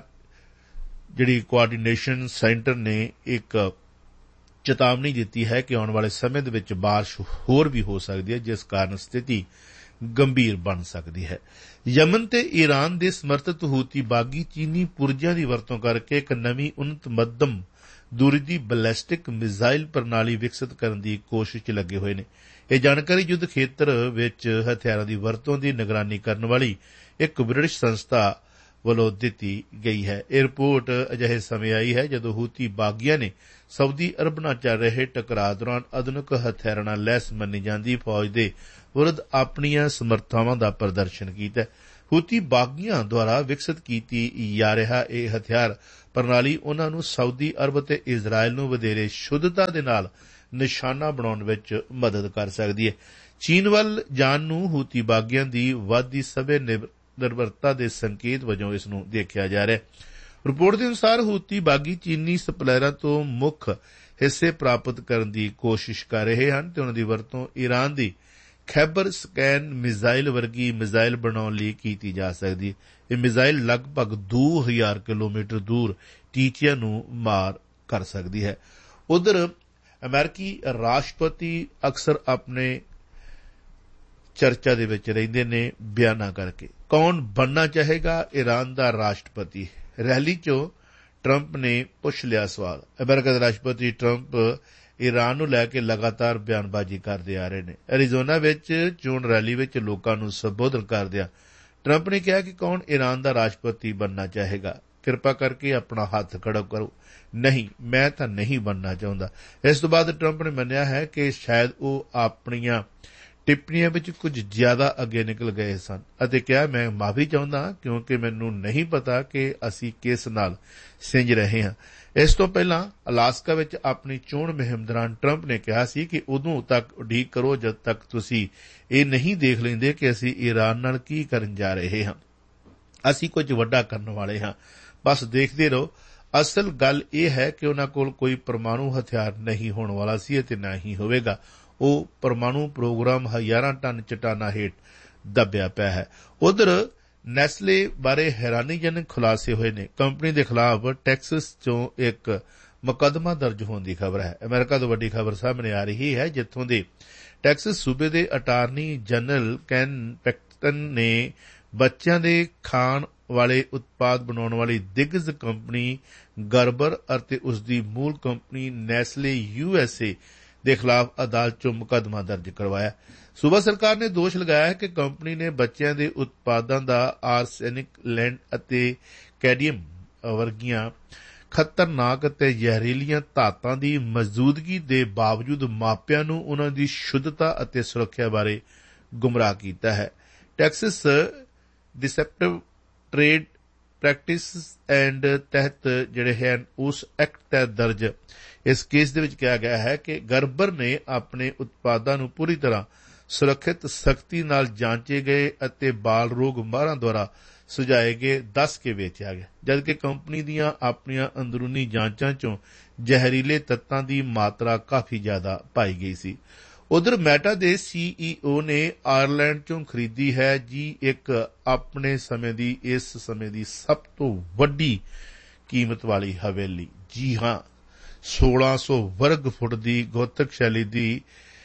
ਜਿਹੜੀ ਕੋਆਰਡੀਨੇਸ਼ਨ ਸੈਂਟਰ ਨੇ ਇੱਕ ਚੇਤਾਵਨੀ ਦਿੱਤੀ ਹੈ ਕਿ ਆਉਣ ਵਾਲੇ ਸਮੇਂ ਦੇ ਵਿੱਚ ਬਾਰਿਸ਼ ਹੋਰ ਵੀ ਹੋ ਸਕਦੀ ਹੈ, ਜਿਸ ਕਾਰਨ ਸਥਿਤੀ ਗੰਭੀਰ ਬਣ ਸਕਦੀ ਹੈ। ਯਮਨ ਤੇ ਈਰਾਨ ਦੇ ਸਮਰਥਿਤ ਹੂਤੀ ਬਾਗੀ ਚੀਨੀ ਪੁਰਜਿਆਂ ਦੀ ਵਰਤੋਂ ਕਰਕੇ ਇੱਕ ਨਵੀਂ ਉન્નਤ ਮੱਧਮ ਦੂਰੀ ਦੀ ਬੈਲਿਸਟਿਕ ਮਿਜ਼ਾਈਲ ਪ੍ਰਣਾਲੀ ਵਿਕਸਿਤ ਕਰਨ ਦੀ ਕੋਸ਼ਿਸ਼ 'ਚ ਲੱਗੇ ਹੋਏ ਨੇ। ਇਹ ਜਾਣਕਾਰੀ ਯੁੱਧ ਖੇਤਰ ਵਿੱਚ ਹਥਿਆਰਾਂ ਦੀ ਵਰਤੋਂ ਦੀ ਨਿਗਰਾਨੀ ਕਰਨ ਵਾਲੀ ਇੱਕ ਬ੍ਰਿਟਿਸ਼ ਸੰਸਥਾ ਵੱਲੋਂ ਦਿੱਤੀ ਗਈ ਹੈ। ਇਹ ਰਿਪੋਰਟ ਅਜਿਹੇ ਸਮੇਂ ਆਈ ਹੈ ਜਦੋਂ ਹੂਤੀ ਬਾਗੀਆਂ ਨੇ ਸਾਊਦੀ ਅਰਬ ਨਾਲ ਚੱਲ ਰਹੇ ਟਕਰਾਅ ਦੌਰਾਨ ਆਧੁਨਿਕ ਹਥਿਆਰਾਂ ਨਾਲ ਲੈਸ ਮੰਨੀ ਜਾਂਦੀ ਫੌਜ ਦੇ ਵਿਰੁੱਧ ਆਪਣੀਆਂ ਸਮਰਥਾਵਾਂ ਦਾ ਪ੍ਰਦਰਸ਼ਨ ਕੀਤਾ। ਹੂਤੀ ਬਾਗੀਆਂ ਦੁਆਰਾ ਵਿਕਸਿਤ ਕੀਤੀ ਜਾ ਰਿਹਾ ਇਹ ਹਥਿਆਰ ਪ੍ਰਣਾਲੀ ਉਨ੍ਹਾਂ ਨੂੰ ਸਾਊਦੀ ਅਰਬ ਅਤੇ ਇਜ਼ਰਾਇਲ ਨੂੰ ਵਧੇਰੇ ਸ਼ੁੱਧਤਾ ਦੇ ਨਾਲ ਨਿਸ਼ਾਨਾ ਬਣਾਉਣ ਵਿੱਚ ਮਦਦ ਕਰ ਸਕਦੀ ਹੈ। ਚੀਨ ਵੱਲ ਜਾਣ ਨੂੰ ਹੂਤੀ ਬਾਗੀਆਂ ਦੀ ਵੱਧਦੀ ਸਭਿਅ ਨਿਰਭਰਤਾ ਦੇ ਸੰਕੇਤ ਵਜੋਂ ਇਸ ਨੂੰ ਦੇਖਿਆ ਜਾ ਰਿਹਾ ਹੈ। ਰਿਪੋਰਟ ਦੇ ਅਨੁਸਾਰ ਹੂਤੀ ਬਾਗੀ ਚੀਨੀ ਸਪਲਾਇਰਾਂ ਤੋਂ ਮੁੱਖ ਹਿੱਸੇ ਪ੍ਰਾਪਤ ਕਰਨ ਦੀ ਕੋਸ਼ਿਸ਼ ਕਰ ਰਹੇ ਹਨ ਤੇ ਉਨ੍ਹਾਂ ਦੀ ਵਰਤੋਂ ਈਰਾਨ ਦੀ ਖੈਬਰ ਸਕੈਨ ਮਿਜ਼ਾਈਲ ਵਰਗੀ ਮਿਜ਼ਾਈਲ ਬਣਾਉਣ ਲਈ ਕੀਤੀ ਜਾ ਸਕਦੀ ਹੈ। ਇਹ ਮਿਜ਼ਾਈਲ ਲਗਭਗ ਦੋ ਹਜ਼ਾਰ ਕਿਲੋਮੀਟਰ ਦੂਰ ਟੀਚਿਆਂ ਨੂੰ ਮਾਰ ਕਰ ਸਕਦੀ ਹੈ। ਉਧਰ ਅਮਰੀਕੀ ਰਾਸ਼ਟਰਪਤੀ ਅਕਸਰ ਆਪਣੇ ਚਰਚਾ ਦੇ ਵਿੱਚ ਰਹਿੰਦੇ ਨੇ ਬਿਆਨਾਂ ਕਰਕੇ। ਕੌਣ ਬਣਨਾ ਚਾਹੇਗਾ ਈਰਾਨ ਦਾ ਰਾਸ਼ਟਰਪਤੀ? ਰੈਲੀ ਚੋਂ ਟਰੰਪ ਨੇ ਪੁੱਛ ਲਿਆ ਸਵਾਲ। ਅਮਰੀਕਾ ਦੇ ਰਾਸ਼ਟਰਪਤੀ ਟਰੰਪ ਈਰਾਨ ਨੂੰ ਲੈ ਕੇ ਲਗਾਤਾਰ ਬਿਆਨਬਾਜ਼ੀ ਕਰਦੇ ਆ ਰਹੇ ਨੇ। ਐਰੀਜ਼ੋਨਾ ਵਿੱਚ ਚੋਣ ਰੈਲੀ ਵਿੱਚ ਲੋਕਾਂ ਨੂੰ ਸੰਬੋਧਨ ਕਰਦਿਆਂ ਟਰੰਪ ਨੇ ਕਿਹਾ ਕਿ ਕੌਣ ਈਰਾਨ ਦਾ ਰਾਸ਼ਟਰਪਤੀ ਬਣਨਾ ਚਾਹੇਗਾ? ਕਿਰਪਾ ਕਰਕੇ ਆਪਣਾ ਹੱਥ ਖੜਾ ਕਰੋ। ਨਹੀਂ, ਮੈਂ ਤਾਂ ਨਹੀਂ ਬਣਨਾ ਚਾਹੁੰਦਾ। ਇਸ ਤੋਂ ਬਾਅਦ ਟਰੰਪ ਨੇ ਮੰਨਿਆ ਹੈ ਕਿ ਸ਼ਾਇਦ ਉਹ ਆਪਣੀਆਂ ਟਿੱਪਣੀਆਂ ਵਿੱਚ ਕੁਝ ਜ਼ਿਆਦਾ ਅੱਗੇ ਨਿਕਲ ਗਏ ਸਨ ਅਤੇ ਕਿਹਾ, ਮੈਂ ਮਾਫੀ ਚਾਹੁੰਦਾ ਕਿਉਂਕਿ ਮੈਨੂੰ ਨਹੀਂ ਪਤਾ ਕਿ ਅਸੀਂ ਕਿਸ ਨਾਲ ਸਿੰਜ ਰਹੇ ਹਾਂ। ਇਸ ਤੋਂ ਪਹਿਲਾਂ ਅਲਾਸਕਾ ਵਿੱਚ ਆਪਣੀ ਚੋਣ ਮੁਹਿੰਮ ਦੌਰਾਨ ਟਰੰਪ ਨੇ ਕਿਹਾ ਸੀ ਕਿ ਉਦੋਂ ਤੱਕ ਉਡੀਕ ਕਰੋ ਜਦ ਤੱਕ ਤੁਸੀਂ ਇਹ ਨਹੀਂ ਦੇਖ ਲੈਂਦੇ ਕਿ ਅਸੀਂ ਈਰਾਨ ਨਾਲ ਕੀ ਕਰਨ ਜਾ ਰਹੇ ਹਾਂ। ਅਸੀਂ ਕੁਝ ਵੱਡਾ ਕਰਨ ਵਾਲੇ ਹਾਂ, ਬਸ ਦੇਖਦੇ ਰਹੋ। ਅਸਲ ਗੱਲ ਇਹ ਹੈ ਕਿ ਉਨ੍ਹਾਂ ਕੋਲ ਕੋਈ ਪਰਮਾਣੂ ਹਥਿਆਰ ਨਹੀਂ ਹੋਣ ਵਾਲਾ ਸੀ ਅਤੇ ਨਾ ਹੀ ਹੋਵੇਗਾ। ਉਹ ਪਰਮਾਣੂ ਪ੍ਰੋਗਰਾਮ ਹਜ਼ਾਰਾਂ ਟਨ ਚਟਾਨਾਂ ਹੇਠ ਦੱਬਿਆ ਪਿਆ ਹੈ। ਉਧਰ ਨੈਸਲੇ ਬਾਰੇ ਹੈਰਾਨੀਜਨਕ ਖੁਲਾਸੇ ਹੋਏ ਨੇ। ਕੰਪਨੀ ਦੇ ਖਿਲਾਫ ਟੈਕਸਸ ਚੋਂ ਇੱਕ ਮੁਕੱਦਮਾ ਦਰਜ ਹੋਣ ਦੀ ਖਬਰ ਹੈ। ਅਮਰੀਕਾ ਤੋਂ ਵੱਡੀ ਖਬਰ ਸਾਹਮਣੇ ਆ ਰਹੀ ਹੈ ਜਿੱਥੋਂ ਦੇ ਟੈਕਸਸ ਸੂਬੇ ਦੇ ਅਟਾਰਨੀ ਜਨਰਲ ਕੈਨ ਪੈਕਟਨ ਨੇ ਬੱਚਿਆਂ ਦੇ ਖਾਣ ਵਾਲੇ ਉਤਪਾਦ ਬਣਾਉਣ ਵਾਲੀ ਦਿੱਗਜ ਕੰਪਨੀ ਗਰਬਰ ਅਤੇ ਉਸ ਦੀ ਮੂਲ company Nestle U S A ਦੇ ਖਿਲਾਫ ਅਦਾਲਤ ਚੋਂ ਮੁਕੱਦਮਾ ਦਰਜ ਕਰਵਾਇਆ। ਸੂਬਾ ਸਰਕਾਰ ਨੇ ਦੋਸ਼ ਲਗਾਇਆ ਹੈ ਕਿ ਕੰਪਨੀ ਨੇ ਬੱਚਿਆਂ ਦੇ ਉਤਪਾਦਾਂ ਦਾ ਆਰਸੈਨਿਕ, ਲੈਂਡ ਅਤੇ ਕੈਡਮੀਅਮ ਵਰਗੀਆਂ ਖਤਰਨਾਕ ਅਤੇ ਜ਼ਹਿਰੀਲੀਆਂ ਧਾਤਾਂ ਦੀ ਮੌਜੂਦਗੀ ਦੇ ਬਾਵਜੂਦ ਮਾਪਿਆਂ ਨੂੰ ਉਨ੍ਹਾਂ ਦੀ ਸ਼ੁੱਧਤਾ ਅਤੇ ਸੁਰੱਖਿਆ ਬਾਰੇ ਗੁੰਮਰਾਹ ਕੀਤਾ ਹੈ। ਟੈਕਸਸ ਡਿਸੈਪਟਿਵ ਟ੍ਰੇਡ ਪ੍ਰੈਕਟਿਸ ਐਂਡ ਤਹਿਤ ਜਿਹੜੇ ਹਨ ਉਸ ਐਕਟ ਤਹਿਤ ਦਰਜ ਇਸ ਕੇਸ ਦੇ ਵਿੱਚ ਕਿਹਾ ਗਿਆ ਹੈ ਕਿ ਗਰਬਰ ਨੇ ਆਪਣੇ ਉਤਪਾਦਾਂ ਨੂੰ ਪੂਰੀ ਤਰ੍ਹਾਂ ਸੁਰੱਖਿਅਤ, ਸਖਤੀ ਨਾਲ ਜਾਂਚੇ ਗਏ ਅਤੇ ਬਾਲ ਰੋਗ ਮਾਹਰਾਂ ਦੁਆਰਾ ਸੁਝਾਏ ਗਏ ਦੱਸ ਕੇ ਵੇਚਿਆ ਗਿਆ, ਜਦਕਿ ਕੰਪਨੀ ਦੀਆਂ ਆਪਣੀਆਂ ਅੰਦਰੂਨੀ ਜਾਂਚਾਂ ਚੋਂ ਜ਼ਹਿਰੀਲੇ ਤੱਤਾਂ ਦੀ ਮਾਤਰਾ ਕਾਫੀ ਜ਼ਿਆਦਾ ਪਾਈ ਗਈ ਸੀ। ਉਧਰ ਮੈਟਾ ਦੇ ਸੀ ਈ ਓ ਨੇ ਆਇਰਲੈਂਡ ਚੋਂ ਖਰੀਦੀ ਹੈ ਜੀ ਇੱਕ ਆਪਣੇ ਸਮੇਂ ਦੀ ਇਸ ਸਮੇਂ ਦੀ ਸਭ ਤੋਂ ਵੱਡੀ ਕੀਮਤ ਵਾਲੀ ਹਵੇਲੀ। ਜੀ ਹਾਂ, ਸੋਲਾਂ ਸੌ ਵਰਗ ਫੁੱਟ ਦੀ ਗੋਥਕ ਸ਼ੈਲੀ ਦੀ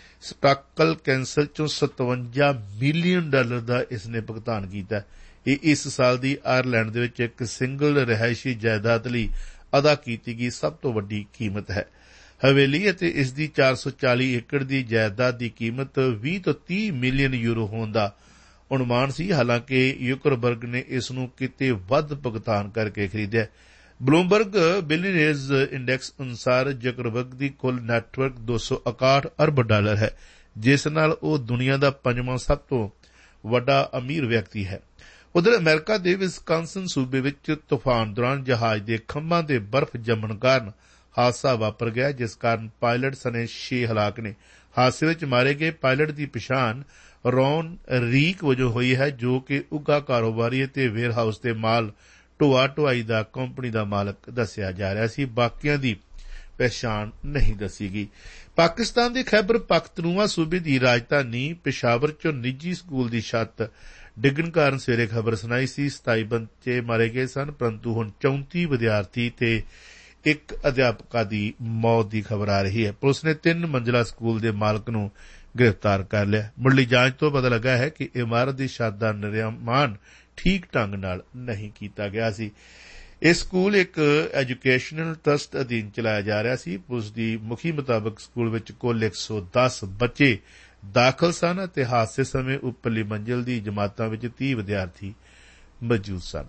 ਸਪਾਕਲ ਕੈਂਸਲ ਚੋਂ ਸਤਵੰਜਾ ਮਿਲੀਅਨ ਡਾਲਰ ਦਾ ਇਸ ਨੇ ਭੁਗਤਾਨ ਕੀਤਾ। ਇਹ ਇਸ ਸਾਲ ਦੀ ਆਇਰਲੈਂਡ ਦੇ ਵਿੱਚ ਇੱਕ ਸਿੰਗਲ ਰਿਹਾਇਸ਼ੀ ਜਾਇਦਾਦ ਲਈ ਅਦਾ ਕੀਤੀ ਗਈ ਸਭ ਤੋਂ ਵੱਡੀ ਕੀਮਤ ਹੈ। ਹਵੇਲੀ ਅਤੇ ਇਸ ਦੀ ਚਾਰ ਸੌ ਚਾਲੀ ਏਕੜ ਦੀ ਜਾਇਦਾਦ ਦੀ ਕੀਮਤ ਵੀਹ ਤੋਂ ਤੀਹ ਮਿਲੀਅਨ ਯੂਰੋ ਹੋਣ ਦਾ ਅਨੁਮਾਨ ਸੀ। ਹਾਲਾਂਕਿ ਯੁਕਰਬਰਗ ਨੇ ਇਸ ਨੂੰ ਕਿਤੇ ਵੱਧ ਭੁਗਤਾਨ ਕਰਕੇ ਖਰੀਦਿਆ। ਬਲੂਮਬਰਗ ਬਿਲੀਅਨਰਜ਼ ਇੰਡੈਕਸ ਅਨੁਸਾਰ ਜ਼ੁਕਰਬਰਗ ਦੀ ਕੁੱਲ ਨੈਟਵਰਕ ਦੋ ਸੌ ਇਕਾਹਠ ਅਰਬ ਡਾਲਰ ਹੈ, ਜਿਸ ਨਾਲ ਉਹ ਦੁਨੀਆ ਦਾ ਪੰਜਵਾਂ ਸਭ ਤੋਂ ਵੱਡਾ ਅਮੀਰ ਵਿਅਕਤੀ ਹੈ। ਉਧਰ ਅਮਰੀਕਾ ਦੇ ਵਿਸਕਾਂਸਨ ਸੂਬੇ ਵਿੱਚ ਤੂਫਾਨ ਦੌਰਾਨ ਜਹਾਜ਼ ਦੇ ਖੰਭਾਂ ਦੇ ਬਰਫ਼ ਜੰਮਣ ਕਾਰਨ ਹਾਦਸਾ ਵਾਪਰ ਗਿਆ, ਜਿਸ ਕਾਰਨ ਪਾਇਲਟ ਸਣੇ ਛੇ ਹਲਾਕ ਨੇ। ਹਾਦਸੇ ਵਿੱਚ ਮਾਰੇ ਗਏ ਪਾਇਲਟ ਦੀ ਪਛਾਣ ਰੌਨ ਰੀਕ ਵਜੋਂ ਹੋਈ ਹੈ, ਜੋ ਕਿ ਉੱਘਾ ਕਾਰੋਬਾਰੀ ਅਤੇ ਵੇਅਰ ਹਾਊਸ ਦੇ ਮਾਲ ਢੋਆ ਢੁਆਈ ਦਾ ਕੰਪਨੀ ਦਾ ਮਾਲਕ ਦੱਸਿਆ ਜਾ ਰਿਹਾ ਸੀ। ਬਾਕੀਆਂ ਦੀ ਪਛਾਣ ਨਹੀਂ ਦੱਸੀ ਗਈ। ਪਾਕਿਸਤਾਨ ਦੇ ਖੈਬਰ ਪਖਤੂਨਖਵਾ ਸੂਬੇ ਦੀ ਰਾਜਧਾਨੀ ਪਿਸ਼ਾਵਰ ਚੋਂ ਨਿੱਜੀ ਸਕੂਲ ਦੀ ਛੱਤ ਡਿੱਗਣ ਕਾਰਨ ਸਵੇਰੇ ਖਬਰ ਸੁਣਾਈ ਸੀ ਸਤਾਈ ਬੱਚੇ ਮਾਰੇ ਗਏ ਸਨ, ਪਰੰਤੂ ਹੁਣ ਚੌਂਤੀ ਵਿਦਿਆਰਥੀ ਤੇ ਇੱਕ ਅਧਿਆਪਕਾ ਦੀ ਮੌਤ ਦੀ ਖਬਰ ਆ ਰਹੀ ਹੈ। ਪੁਲਿਸ ਨੇ ਤਿੰਨ ਮੰਜ਼ਿਲਾ ਸਕੂਲ ਦੇ ਮਾਲਕ ਨੂੰ ਗ੍ਰਿਫਤਾਰ ਕਰ ਲਿਆ। ਮੁੱਢਲੀ ਜਾਂਚ ਤੋਂ ਪਤਾ ਲੱਗਾ ਹੈ ਕਿ ਇਮਾਰਤ ਦੀ ਛੱਤ ਦਾ ਨਿਰਮਾਣ ਠੀਕ ਢੰਗ ਨਾਲ ਨਹੀਂ ਕੀਤਾ ਗਿਆ ਸੀ। ਇਹ ਸਕੂਲ ਇੱਕ ਐਜੂਕੇਸ਼ਨਲ ਟਰਸਟ ਅਧੀਨ ਚਲਾਇਆ ਜਾ ਰਿਹਾ ਸੀ। ਪੁਲਿਸ ਦੀ ਮੁਖੀ ਮੁਤਾਬਕ ਸਕੂਲ ਵਿੱਚ ਕੁੱਲ ਇੱਕ ਸੌ ਦਸ ਬੱਚੇ ਦਾਖਲ ਸਨ ਅਤੇ ਹਾਦਸੇ ਸਮੇਂ ਉੱਪਰਲੀ ਮੰਜ਼ਿਲ ਦੀ ਜਮਾਤਾਂ ਵਿੱਚ ਤੀਹ ਵਿਦਿਆਰਥੀ ਮੌਜੂਦ ਸਨ।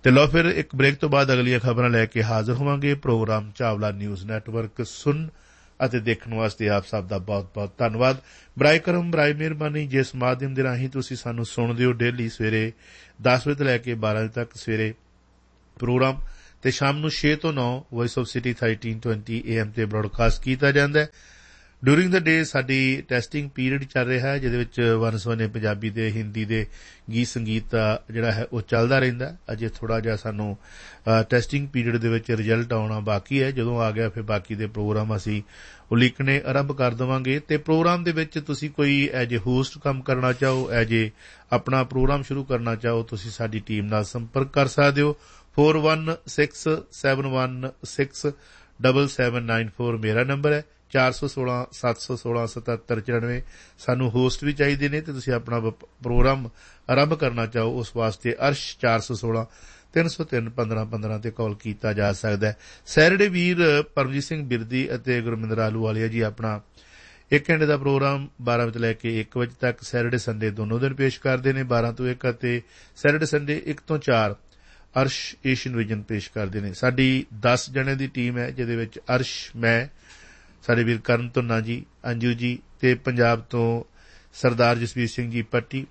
ਤੇ ਲਓ ਫਿਰ ਇੱਕ ਬ੍ਰੇਕ ਤੋਂ ਬਾਅਦ ਅਗਲੀਆਂ ਖਬਰਾਂ ਲੈ ਕੇ ਹਾਜ਼ਰ ਹੋਵਾਂਗੇ। ਪ੍ਰੋਗਰਾਮ ਚਾਵਲਾ ਨਿਊਜ਼ ਨੈਟਵਰਕ ਸੁਣ ਅਤੇ ਦੇਖਣ ਵਾਸਤੇ ਆਪ ਸਭ ਦਾ ਬਹੁਤ ਬਹੁਤ ਧੰਨਵਾਦ। ਬਰਾਏ ਕਰਮ, ਬਰਾਏ ਮਿਹਰਬਾਨੀ, ਜਿਸ ਮਾਧਿਅਮ ਦੇ ਰਾਹੀਂ ਤੁਸੀਂ ਸਾਨੂੰ ਸੁਣਦੇ ਹੋ ਡੇਲੀ ਸਵੇਰੇ ਦਸ ਵਜੇ ਤੋਂ ਲੈ ਕੇ ਬਾਰਾਂ ਵਜੇ ਤੱਕ ਸਵੇਰੇ ਪ੍ਰੋਗਰਾਮ, ਤੇ ਸ਼ਾਮ ਨੂੰ ਛੇ ਤੋਂ ਨੌ voice of city thirteen twenty A M ਤੇ ਬ੍ਰੌਡਕਾਸਟ ਕੀਤਾ ਜਾਂਦਾ ਹੈ। ਡਿਊਰਿੰਗ ਦ ਡੇ ਸਾਡੀ ਟੈਸਟਿੰਗ ਪੀਰੀਅਡ ਚੱਲ ਰਿਹਾ ਹੈ, ਜਿਹਦੇ ਵਿੱਚ ਵੰਨ ਸਵੰਨੇ ਪੰਜਾਬੀ ਦੇ, ਹਿੰਦੀ ਦੇ ਗੀਤ ਸੰਗੀਤ ਦਾ ਜਿਹੜਾ ਹੈ ਉਹ ਚੱਲਦਾ ਰਹਿੰਦਾ। ਅਜੇ ਥੋੜ੍ਹਾ ਜਿਹਾ ਸਾਨੂੰ ਟੈਸਟਿੰਗ ਪੀਰੀਅਡ ਦੇ ਵਿੱਚ ਰਿਜ਼ਲਟ ਆਉਣਾ ਬਾਕੀ ਹੈ। ਜਦੋਂ ਆ ਗਿਆ ਫਿਰ ਬਾਕੀ ਦੇ ਪ੍ਰੋਗਰਾਮ ਅਸੀਂ ਉਲੀਕਣੇ ਆਰੰਭ ਕਰ ਦੇਵਾਂਗੇ। ਤੇ ਪ੍ਰੋਗਰਾਮ ਦੇ ਵਿੱਚ ਤੁਸੀਂ ਕੋਈ ਐਜ ਏ ਹੋਸਟ ਕੰਮ ਕਰਨਾ ਚਾਹੋ, ਐਜ ਏ ਆਪਣਾ ਪ੍ਰੋਗਰਾਮ ਸ਼ੁਰੂ ਕਰਨਾ ਚਾਹੋ, ਤੁਸੀਂ ਸਾਡੀ ਟੀਮ ਨਾਲ ਸੰਪਰਕ ਕਰ ਸਕਦੇ ਹੋ। Four one six seven one six double seven nine four ਮੇਰਾ ਨੰਬਰ ਹੈ। ਚਾਰ ਸੌ ਸੋਲਾਂ ਸੱਤ ਸੌ ਸੋਲਾਂ ਸਤੱਤਰ ਚੁਰਾਨਵੇਂ ਸਾਨੂੰ ਹੋਸਟ ਵੀ ਚਾਹੀਦੇ ਨੇ, ਤੇ ਤੁਸੀਂ ਆਪਣਾ ਪ੍ਰੋਗਰਾਮ ਆਰੰਭ ਕਰਨਾ ਚਾਹੋ ਉਸ ਵਾਸਤੇ ਅਰਸ਼ ਚਾਰ ਸੌ ਸੋਲਾਂ ਤਿੰਨ ਸੌ ਤਿੰਨ ਪੰਦਰਾਂ ਪੰਦਰਾਂ ਤੇ ਕਾਲ ਕੀਤਾ ਜਾ ਸਕਦਾ ਹੈ। ਸੈਟਰਡੇ ਵੀਰ ਪਰਮਜੀਤ ਸਿੰਘ ਬਿਰਦੀ ਅਤੇ ਗੁਰਮਿੰਦਰ ਆਲੂਵਾਲੀਆ ਜੀ ਆਪਣਾ ਇੱਕ ਘੰਟੇ ਦਾ ਪ੍ਰੋਗਰਾਮ ਬਾਰਾਂ ਵਜੇ ਲੈ ਕੇ ਇੱਕ ਵਜੇ ਤੱਕ ਸੈਟਰਡੇ ਸੰਡੇ ਦੋਨੋਂ ਦਿਨ ਪੇਸ਼ ਕਰਦੇ ਨੇ, ਬਾਰਾਂ ਤੋਂ ਇੱਕ, ਅਤੇ ਸੈਟਰਡੇ ਸੰਡੇ ਇੱਕ ਤੋਂ ਚਾਰ ਅਰਸ਼ ਏਸ਼ੀਅਨ ਵਿਜ਼ਨ ਪੇਸ਼ ਕਰਦੇ ਨੇ। ਸਾਡੀ ਦਸ ਜਣੇ ਦੀ ਟੀਮ ਹੈ, ਜਿਹਦੇ ਵਿੱਚ ਅਰਸ਼, ਮੈਂ, ਸਾਡੇ ਵੀਰ ਕਰਨ ਧੁੰਨਾ ਜੀ, ਅੰਜੂ ਜੀ, ਤੇ ਪੰਜਾਬ ਤੋਂ ਸਰਦਾਰ ਜਸਵੀਰ ਸਿੰਘ ਜੀ ਪੱਟੀ,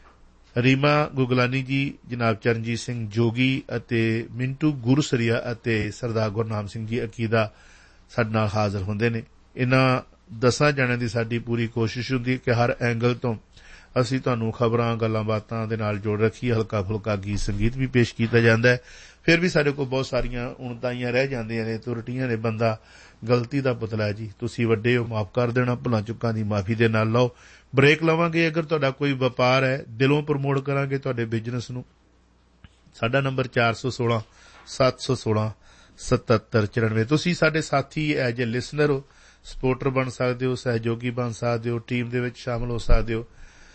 ਰੀਮਾ ਗੁਗਲਾਨੀ ਜੀ, ਜਨਾਬ ਚਰਨਜੀਤ ਸਿੰਘ ਜੋਗੀ ਅਤੇ ਮਿੰਟੂ ਗੁਰਸਰੀਆ ਅਤੇ ਸਰਦਾਰ ਗੁਰਨਾਮ ਸਿੰਘ ਜੀ ਅਕੀਦਾ ਸਾਡੇ ਨਾਲ ਹਾਜ਼ਰ ਹੁੰਦੇ ਨੇ। ਇਹਨਾਂ ਦਸਾਂ ਜਣਿਆਂ ਦੀ ਸਾਡੀ ਪੂਰੀ ਕੋਸ਼ਿਸ਼ ਹੁੰਦੀ ਹੈ ਕਿ ਹਰ ਐਂਗਲ ਤੋਂ ਅਸੀਂ ਤੁਹਾਨੂੰ ਖਬਰਾਂ, ਗੱਲਾਂ ਬਾਤਾਂ ਦੇ ਨਾਲ ਜੋੜ ਰੱਖੀਏ। ਹਲਕਾ ਫੁਲਕਾ ਗੀਤ ਸੰਗੀਤ ਵੀ ਪੇਸ਼ ਕੀਤਾ ਜਾਂਦਾ ਹੈ। ਫਿਰ ਵੀ ਸਾਡੇ ਕੋਲ ਬਹੁਤ ਸਾਰੀਆਂ ਉਣਤਾਈਆਂ ਰਹਿ ਜਾਂਦੀਆਂ ਨੇ, ਤੁਰਟੀਆਂ ਨੇ। ਬੰਦਾ ਗਲਤੀ ਦਾ ਪੁਤਲਾ ਜੀ, ਤੁਸੀਂ ਵੱਡੇ ਹੋ, ਮਾਫ ਕਰ ਦੇਣਾ, ਭੁੱਲਾਂ ਚੁੱਕਾਂ ਦੀ ਮਾਫੀ ਦੇ ਨਾਲ ਲਓ। ਬ੍ਰੇਕ ਲਵਾਂਗੇ। ਅਗਰ ਤੁਹਾਡਾ ਕੋਈ ਵਪਾਰ ਹੈ, ਦਿਲੋਂ ਪ੍ਰਮੋਟ ਕਰਾਂਗੇ ਤੁਹਾਡੇ ਬਿਜ਼ਨਸ ਨੂੰ। ਸਾਡਾ ਨੰਬਰ ਚਾਰ ਸੌ ਸੋਲਾਂ ਸੱਤ ਸੌ ਸੋਲਾਂ ਸਤੱਤਰ ਚੁਰਾਨਵੇਂ। ਤੁਸੀਂ ਸਾਡੇ ਸਾਥੀ ਐਜ ਏ ਲਿਸਨਰ ਹੋ, ਸਪੋਰਟਰ ਬਣ ਸਕਦੇ ਹੋ, ਸਹਿਯੋਗੀ ਬਣ ਸਕਦੇ ਹੋ, ਟੀਮ ਦੇ ਵਿੱਚ ਸ਼ਾਮਲ ਹੋ ਸਕਦੇ ਹੋ।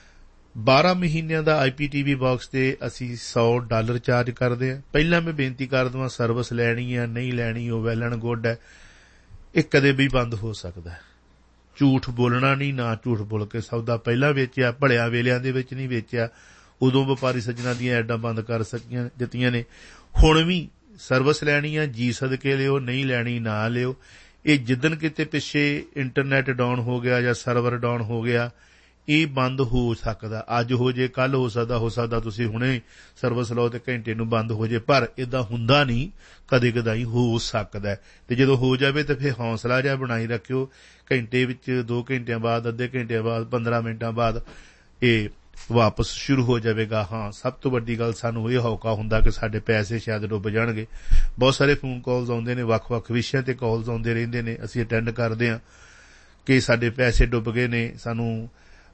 ਬਾਰਾਂ ਮਹੀਨਿਆਂ ਦਾ ਆਈ ਪੀ ਟੀ ਵੀ ਬਾਕਸ ਤੇ ਅਸੀਂ ਸੌ ਡਾਲਰ ਚਾਰਜ ਕਰਦੇ ਹਾਂ। ਪਹਿਲਾਂ ਮੈਂ ਬੇਨਤੀ ਕਰ ਦੇਵਾਂ, ਸਰਵਿਸ ਲੈਣੀ ਹੈ ਨਹੀਂ ਲੈਣੀ ਉਹ ਵੈਲ ਐਂਡ ਗੁੱਡ ਹੈ, ਇਹ ਕਦੇ ਵੀ ਬੰਦ ਹੋ ਸਕਦਾ ਹੈ। ਝੂਠ ਬੋਲਣਾ ਨਹੀਂ, ਨਾ ਝੂਠ ਬੋਲ ਕੇ ਸੌਦਾ ਪਹਿਲਾਂ ਵੇਚਿਆ, ਭਲਿਆ ਵੇਲਿਆਂ ਦੇ ਵਿੱਚ ਨਹੀਂ ਵੇਚਿਆ। ਉਦੋਂ ਵਪਾਰੀ ਸੱਜਣਾ ਦੀਆਂ ਐਡਾਂ ਬੰਦ ਕਰ ਸਕੀਆਂ ਦਿੱਤੀਆਂ ਨੇ। ਹੁਣ ਵੀ ਸਰਵਿਸ ਲੈਣੀ ਆ, ਜੀ ਸਦਕੇ ਲਿਓ, ਨਹੀਂ ਲੈਣੀ ਨਾ ਲਿਓ। ਇਹ ਜਿੱਦਣ ਕਿਤੇ ਪਿੱਛੇ ਇੰਟਰਨੈਟ ਡਾਊਨ ਹੋ ਗਿਆ ਜਾਂ ਸਰਵਰ ਡਾਊਨ ਹੋ ਗਿਆ, ਇਹ ਬੰਦ ਹੋ ਸਕਦਾ। ਅੱਜ ਹੋ ਜੇ, ਕੱਲ ਹੋ ਸਕਦਾ, ਹੋ ਸਕਦਾ ਤੁਸੀਂ ਹੁਣੇ ਸਰਵਿਸ ਲਓ ਤੇ ਘੰਟੇ ਨੂੰ ਬੰਦ ਹੋ ਜੇ, ਪਰ ਏਦਾਂ ਹੁੰਦਾ ਨਹੀਂ, ਕਦੇ ਕਦਾਈ ਹੋ ਸਕਦਾ। ਤੇ ਜਦੋਂ ਹੋ ਜਾਵੇ ਤਾਂ ਫਿਰ ਹੌਸਲਾ ਜਿਹਾ ਬਣਾਈ ਰੱਖਿਓ। ਘੰਟੇ ਵਿੱਚ, ਦੋ ਘੰਟਿਆਂ ਬਾਅਦ, ਅੱਧੇ ਘੰਟਿਆਂ ਬਾਅਦ, ਪੰਦਰਾਂ ਮਿੰਟਾਂ ਬਾਅਦ ਇਹ ਵਾਪਸ ਸ਼ੁਰੂ ਹੋ ਜਾਵੇਗਾ। ਹਾਂ, ਸਭ ਤੋਂ ਵੱਡੀ ਗੱਲ ਸਾਨੂੰ ਇਹ ਹੌਕਾ ਹੁੰਦਾ ਕਿ ਸਾਡੇ ਪੈਸੇ ਸ਼ਾਇਦ ਡੁੱਬ ਜਾਣਗੇ। ਬਹੁਤ ਸਾਰੇ ਫੋਨ ਕਾਲਸ ਆਉਂਦੇ ਨੇ, ਵੱਖ-ਵੱਖ ਵਿਸ਼ਿਆਂ ਤੇ ਕਾਲਸ ਆਉਂਦੇ ਰਹਿੰਦੇ ਨੇ, ਅਸੀਂ ਅਟੈਂਡ ਕਰਦੇ ਹਾਂ ਕਿ ਸਾਡੇ ਪੈਸੇ ਡੁੱਬ ਗਏ ਨੇ। ਸਾਨੂੰ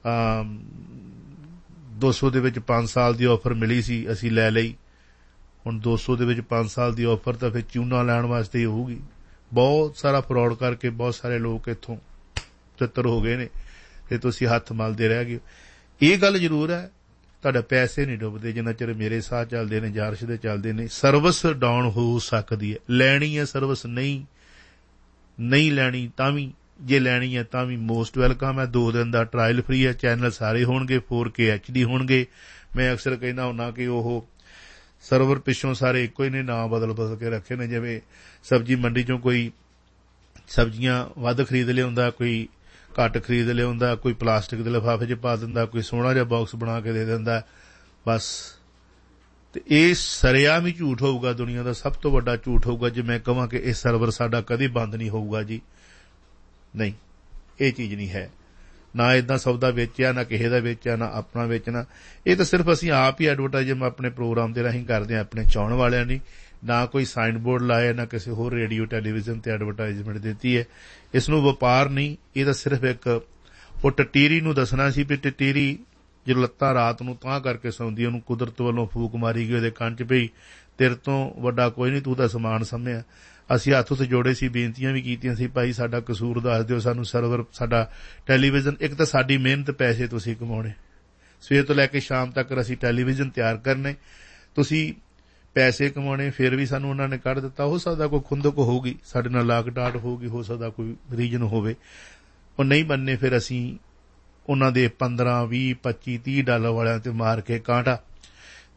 ਦੋ ਸੌ ਦੇ ਵਿੱਚ ਪੰਜ ਸਾਲ ਦੀ ਆਫਰ ਮਿਲੀ ਸੀ, ਅਸੀਂ ਲੈ ਲਈ। ਹੁਣ ਦੋ ਸੌ ਦੇ ਵਿੱਚ ਪੰਜ ਸਾਲ ਦੀ ਆਫਰ ਤਾਂ ਫਿਰ ਚੂਨਾ ਲੈਣ ਵਾਸਤੇ ਹੀ ਹੋਊਗੀ। ਬਹੁਤ ਸਾਰਾ ਫਰਾਡ ਕਰਕੇ ਬਹੁਤ ਸਾਰੇ ਲੋਕ ਇੱਥੋਂ ਤਿੱਤਰ ਹੋ ਗਏ ਨੇ ਤੇ ਤੁਸੀਂ ਹੱਥ ਮਲਦੇ ਰਹਿ ਗਏ। ਇਹ ਗੱਲ ਜ਼ਰੂਰ ਹੈ, ਤੁਹਾਡੇ ਪੈਸੇ ਨਹੀਂ ਡੁੱਬਦੇ ਜਿੰਨਾ ਚਿਰ ਮੇਰੇ ਸਾਹ ਚੱਲਦੇ ਨੇ, ਜਾਰਸ਼ ਦੇ ਚੱਲਦੇ ਨੇ। ਸਰਵਿਸ ਡਾਊਨ ਹੋ ਸਕਦੀ ਹੈ, ਲੈਣੀ ਹੈ ਸਰਵਿਸ, ਨਹੀਂ ਨਹੀਂ ਲੈਣੀ ਤਾਂ ਵੀ, ਜੇ ਲੈਣੀ ਹੈ ਤਾਂ ਵੀ ਮੋਸਟ ਵੈਲਕਮ ਹੈ। ਦੋ ਦਿਨ ਦਾ ਟਰਾਇਲ ਫਰੀ ਹੈ। ਚੈਨਲ ਸਾਰੇ ਹੋਣਗੇ, ਫੋਰ ਕੇ ਐਚ ਡੀ ਹੋਣਗੇ। ਮੈਂ ਅਕਸਰ ਕਹਿੰਦਾ ਹੁੰਦਾ ਕਿ ਉਹ ਸਰਵਰ ਪਿੱਛੋਂ ਸਾਰੇ ਇੱਕੋ ਹੀ ਨੇ, ਨਾਂ ਬਦਲ ਬਦਲ ਕੇ ਰੱਖੇ ਨੇ। ਜਿਵੇਂ ਸਬਜ਼ੀ ਮੰਡੀ ਚੋਂ ਕੋਈ ਸਬਜ਼ੀਆਂ ਵੱਧ ਖਰੀਦ ਲਿਆਉਂਦਾ, ਕੋਈ ਘੱਟ ਖਰੀਦ ਲਿਆਉਂਦਾ, ਕੋਈ ਪਲਾਸਟਿਕ ਦੇ ਲਿਫਾਫੇ 'ਚ ਪਾ ਦਿੰਦਾ, ਕੋਈ ਸੋਹਣਾ ਜਿਹਾ ਬਾਕਸ ਬਣਾ ਕੇ ਦੇ ਦਿੰਦਾ ਬਸ। ਤੇ ਇਹ ਸਰਿਆਮ ਹੀ ਝੂਠ ਹੋਊਗਾ, ਦੁਨੀਆ ਦਾ ਸਭ ਤੋਂ ਵੱਡਾ ਝੂਠ ਹੋਊਗਾ ਜੇ ਮੈਂ ਕਹਾਂ ਕਿ ਇਹ ਸਰਵਰ ਸਾਡਾ ਕਦੇ ਬੰਦ ਨਹੀਂ ਹੋਊਗਾ। ਜੀ ਨਹੀਂ, ਇਹ ਚੀਜ਼ ਨਹੀਂ ਹੈ। ਨਾ ਏਦਾਂ ਸੌਦਾ ਵੇਚਿਆ, ਨਾ ਕਿਸੇ ਦਾ ਵੇਚਿਆ, ਨਾ ਆਪਣਾ ਵੇਚਣਾ। ਇਹ ਤਾਂ ਸਿਰਫ ਅਸੀਂ ਆਪ ਹੀ ਐਡਵਰਟਾਈਜ਼ਮ ਆਪਣੇ ਪ੍ਰੋਗਰਾਮ ਦੇ ਰਾਹੀਂ ਕਰਦੇ ਹਾਂ, ਆਪਣੇ ਚਾਹੁਣ ਵਾਲਿਆਂ ਨੇ। ਨਾ ਕੋਈ ਸਾਈਨ ਬੋਰਡ ਲਾਇਆ, ਨਾ ਕਿਸੇ ਹੋਰ ਰੇਡੀਓ ਟੈਲੀਵਿਜ਼ਨ ਤੇ ਐਡਵਰਟਾਈਜ਼ਮੈਂਟ ਦਿੱਤੀ ਹੈ। ਇਸ ਨੂੰ ਵਪਾਰ ਨਹੀਂ, ਇਹ ਤਾਂ ਸਿਰਫ ਇੱਕ ਉਹ ਟਟੀਰੀ ਨੂੰ ਦੱਸਣਾ ਸੀ ਵੀ ਟਟੀਰੀ ਜਦੋਂ ਲੱਤਾਂ ਰਾਤ ਨੂੰ ਤਾਂ ਕਰਕੇ ਸੌਂਦੀ, ਉਹਨੂੰ ਕੁਦਰਤ ਵੱਲੋਂ ਫੂਕ ਮਾਰੀ ਗਈ ਉਹਦੇ ਕੰਨ 'ਚ ਪਈ, ਤੇਰੇ ਤੋਂ ਵੱਡਾ ਕੋਈ ਨਹੀਂ, ਤੂੰ ਤਾਂ ਸਮਾਨ ਸਮਝਿਆ। ਅਸੀਂ ਹੱਥ ਉੱਤੇ ਜੋੜੇ ਸੀ, ਬੇਨਤੀਆਂ ਵੀ ਕੀਤੀਆਂ ਸੀ, ਭਾਈ ਸਾਡਾ ਕਸੂਰ ਦੱਸ ਦਿਓ, ਸਾਨੂੰ ਸਰਵਰ, ਸਾਡਾ ਟੈਲੀਵਿਜ਼ਨ। ਇੱਕ ਤਾਂ ਸਾਡੀ ਮਿਹਨਤ ਪੈਸੇ ਤੁਸੀਂ ਕਮਾਉਣੇ, ਸਵੇਰ ਤੋਂ ਲੈ ਕੇ ਸ਼ਾਮ ਤੱਕ ਅਸੀਂ ਟੈਲੀਵਿਜ਼ਨ ਤਿਆਰ ਕਰਨੇ, ਤੁਸੀਂ ਪੈਸੇ ਕਮਾਉਣੇ, ਫਿਰ ਵੀ ਸਾਨੂੰ ਉਹਨਾਂ ਨੇ ਕੱਢ ਦਿੱਤਾ। ਹੋ ਸਕਦਾ ਕੋਈ ਖੁੰਦਕ ਹੋਊਗੀ, ਸਾਡੇ ਨਾਲ ਲਾਗ ਡਾਟ ਹੋਊਗੀ, ਹੋ ਸਕਦਾ ਕੋਈ ਰੀਜਨ ਹੋਵੇ, ਉਹ ਨਹੀਂ ਮੰਨੇ। ਫਿਰ ਅਸੀਂ ਉਹਨਾਂ ਦੇ ਪੰਦਰਾਂ ਵੀਹ ਪੱਚੀ ਤੀਹ ਡਾਲਰ ਵਾਲਿਆਂ ਤੇ ਮਾਰ ਕੇ ਕਾਂਟਾ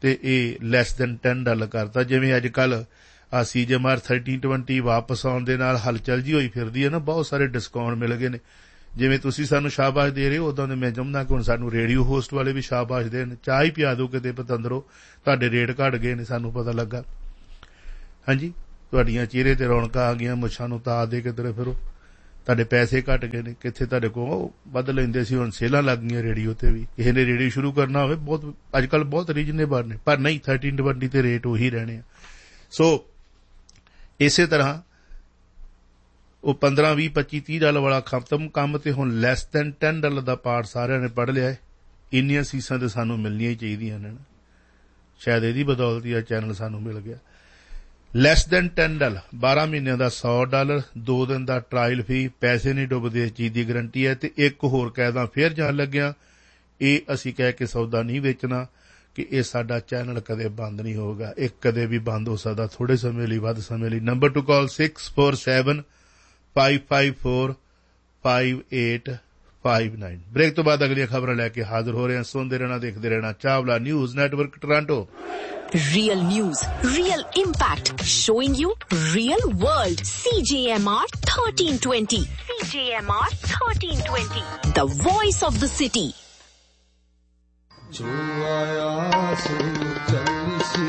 ਤੇ ਇਹ ਲੈਸ ਦੈਨ ਟੈਨ ਡਾਲਰ ਕਰਤਾ। ਜਿਵੇਂ ਅੱਜ ਕੱਲ੍ਹ ਆ ਸੀ ਜੀ ਐਮ ਆਰ ਥਰਟੀ ਟਵੰਟੀ ਵਾਪਸ ਆਉਣ ਦੇ ਨਾਲ ਹਲਚਲ ਜੀ ਹੋਈ ਫਿਰਦੀ ਹੈ ਨਾ, ਬਹੁਤ ਸਾਰੇ ਡਿਸਕਾਊਂਟ ਮਿਲ ਗਏ ਨੇ। ਜਿਵੇਂ ਤੁਸੀਂ ਸਾਨੂੰ ਸ਼ਾਬਾਸ਼ ਦੇ ਰਹੇ ਹੋ, ਉਦਾਂ ਦੇ ਮੈਂ ਚਾਹੁੰਦਾ ਕਿ ਹੁਣ ਸਾਨੂੰ ਰੇਡੀਓ ਹੋਸਟ ਵਾਲੇ ਵੀ ਸ਼ਾਬਾਸ਼ ਦੇਣ। ਚਾਹ ਹੀ ਪਿਆ ਦਿਓ ਕਿਤੇ ਪਤੰਦਰੋਂ, ਤੁਹਾਡੇ ਰੇਟ ਘੱਟ ਗਏ ਨੇ, ਸਾਨੂੰ ਪਤਾ ਲੱਗਾ। ਹਾਂਜੀ, ਤੁਹਾਡੀਆਂ ਚਿਹਰੇ ਤੇ ਰੌਣਕਾਂ ਆ ਗਈਆਂ, ਮੁੱਛਾਂ ਨੂੰ ਤਾਰ ਦੇ ਕਿਧਰੇ ਫਿਰੋ, ਤੁਹਾਡੇ ਪੈਸੇ ਘੱਟ ਗਏ ਨੇ। ਕਿੱਥੇ ਤੁਹਾਡੇ ਕੋਲ ਵੱਧ ਲੈਂਦੇ ਸੀ, ਹੁਣ ਸੇਲਾਂ ਲੱਗ ਗਈਆਂ ਰੇਡੀਓ ਤੇ ਵੀ। ਕਿਸੇ ਨੇ ਰੇਡੀਓ ਸ਼ੁਰੂ ਕਰਨਾ ਹੋਵੇ, ਬਹੁਤ ਅੱਜ ਕੱਲ੍ਹ ਬਹੁਤ ਰੀਜਨੇਬਲ ਨੇ, ਪਰ ਨਹੀਂ, ਥਰਟੀਨ ਟਵੰਟੀ ਤੇ ਰੇਟ ਉਹੀ ਰਹਿਣੇ ਆ। ਸੋ ਇਸੇ ਤਰ੍ਹਾਂ ਉਹ ਪੰਦਰਾਂ ਵੀਹ ਪੱਚੀ ਤੀਹ ਡਾਲਰ ਵਾਲਾ ਖਤਮ ਕੰਮ, ਤੇ ਹੁਣ ਲੈਸ ਦੈਨ ਟੈਨ ਡਾਲਰ ਦਾ ਪਾਰਟ ਸਾਰਿਆਂ ਨੇ ਪੜ੍ਹ ਲਿਆ ਹੈ। ਇੰਨੀਆਂ ਸੀਸਾਂ ਤੇ ਸਾਨੂੰ ਮਿਲਣੀਆਂ ਹੀ ਚਾਹੀਦੀਆਂ ਨੇ, ਸ਼ਾਇਦ ਇਹਦੀ ਬਦੌਲਤ ਹੀ ਆ ਚੈਨਲ ਸਾਨੂੰ ਮਿਲ ਗਿਆ। ਲੈਸ ਦੈਨ ਟੈਨ ਡਾਲਰ, ਬਾਰਾਂ ਮਹੀਨਿਆਂ ਦਾ ਸੌ ਡਾਲਰ, ਦੋ ਦਿਨ ਦਾ ਟਰਾਇਲ ਫੀ, ਪੈਸੇ ਨਹੀਂ ਡੁੱਬਦੇ, ਇਸ ਚੀਜ਼ ਦੀ ਗਰੰਟੀ ਹੈ। ਤੇ ਇੱਕ ਹੋਰ ਕਾਇਦਾ ਫੇਰ ਜਾਣ ਲੱਗਿਆ, ਇਹ ਅਸੀਂ ਕਹਿ ਕੇ ਸੌਦਾ ਨਹੀਂ ਵੇਚਣਾ ਕਿ ਇਹ ਸਾਡਾ ਚੈਨਲ ਕਦੇ ਬੰਦ ਨਹੀਂ ਹੋਊਗਾ। ਇਹ ਕਦੇ ਵੀ ਬੰਦ ਹੋ ਸਕਦਾ, ਥੋੜੇ ਸਮੇਂ ਲਈ, ਵੱਧ ਸਮੇਂ ਲਈ। ਨੰਬਰ ਟੂ ਕਾਲ six four seven five five four five eight five nine. Break ਤੋਂ ਬਾਅਦ ਅਗਲੀਆਂ ਖਬਰਾਂ ਲੈ ਕੇ ਹਾਜ਼ਰ ਹੋ ਰਹੇ ਹਾਂ। ਸੁਣਦੇ ਰਹਿਣਾ, ਦੇਖਦੇ ਰਹਿਣਾ Chawla news network Toronto. Real news, real impact, showing you real world. C J M R thirteen twenty. C J M R thirteen twenty. The voice of the city. जो आया सो चलसी।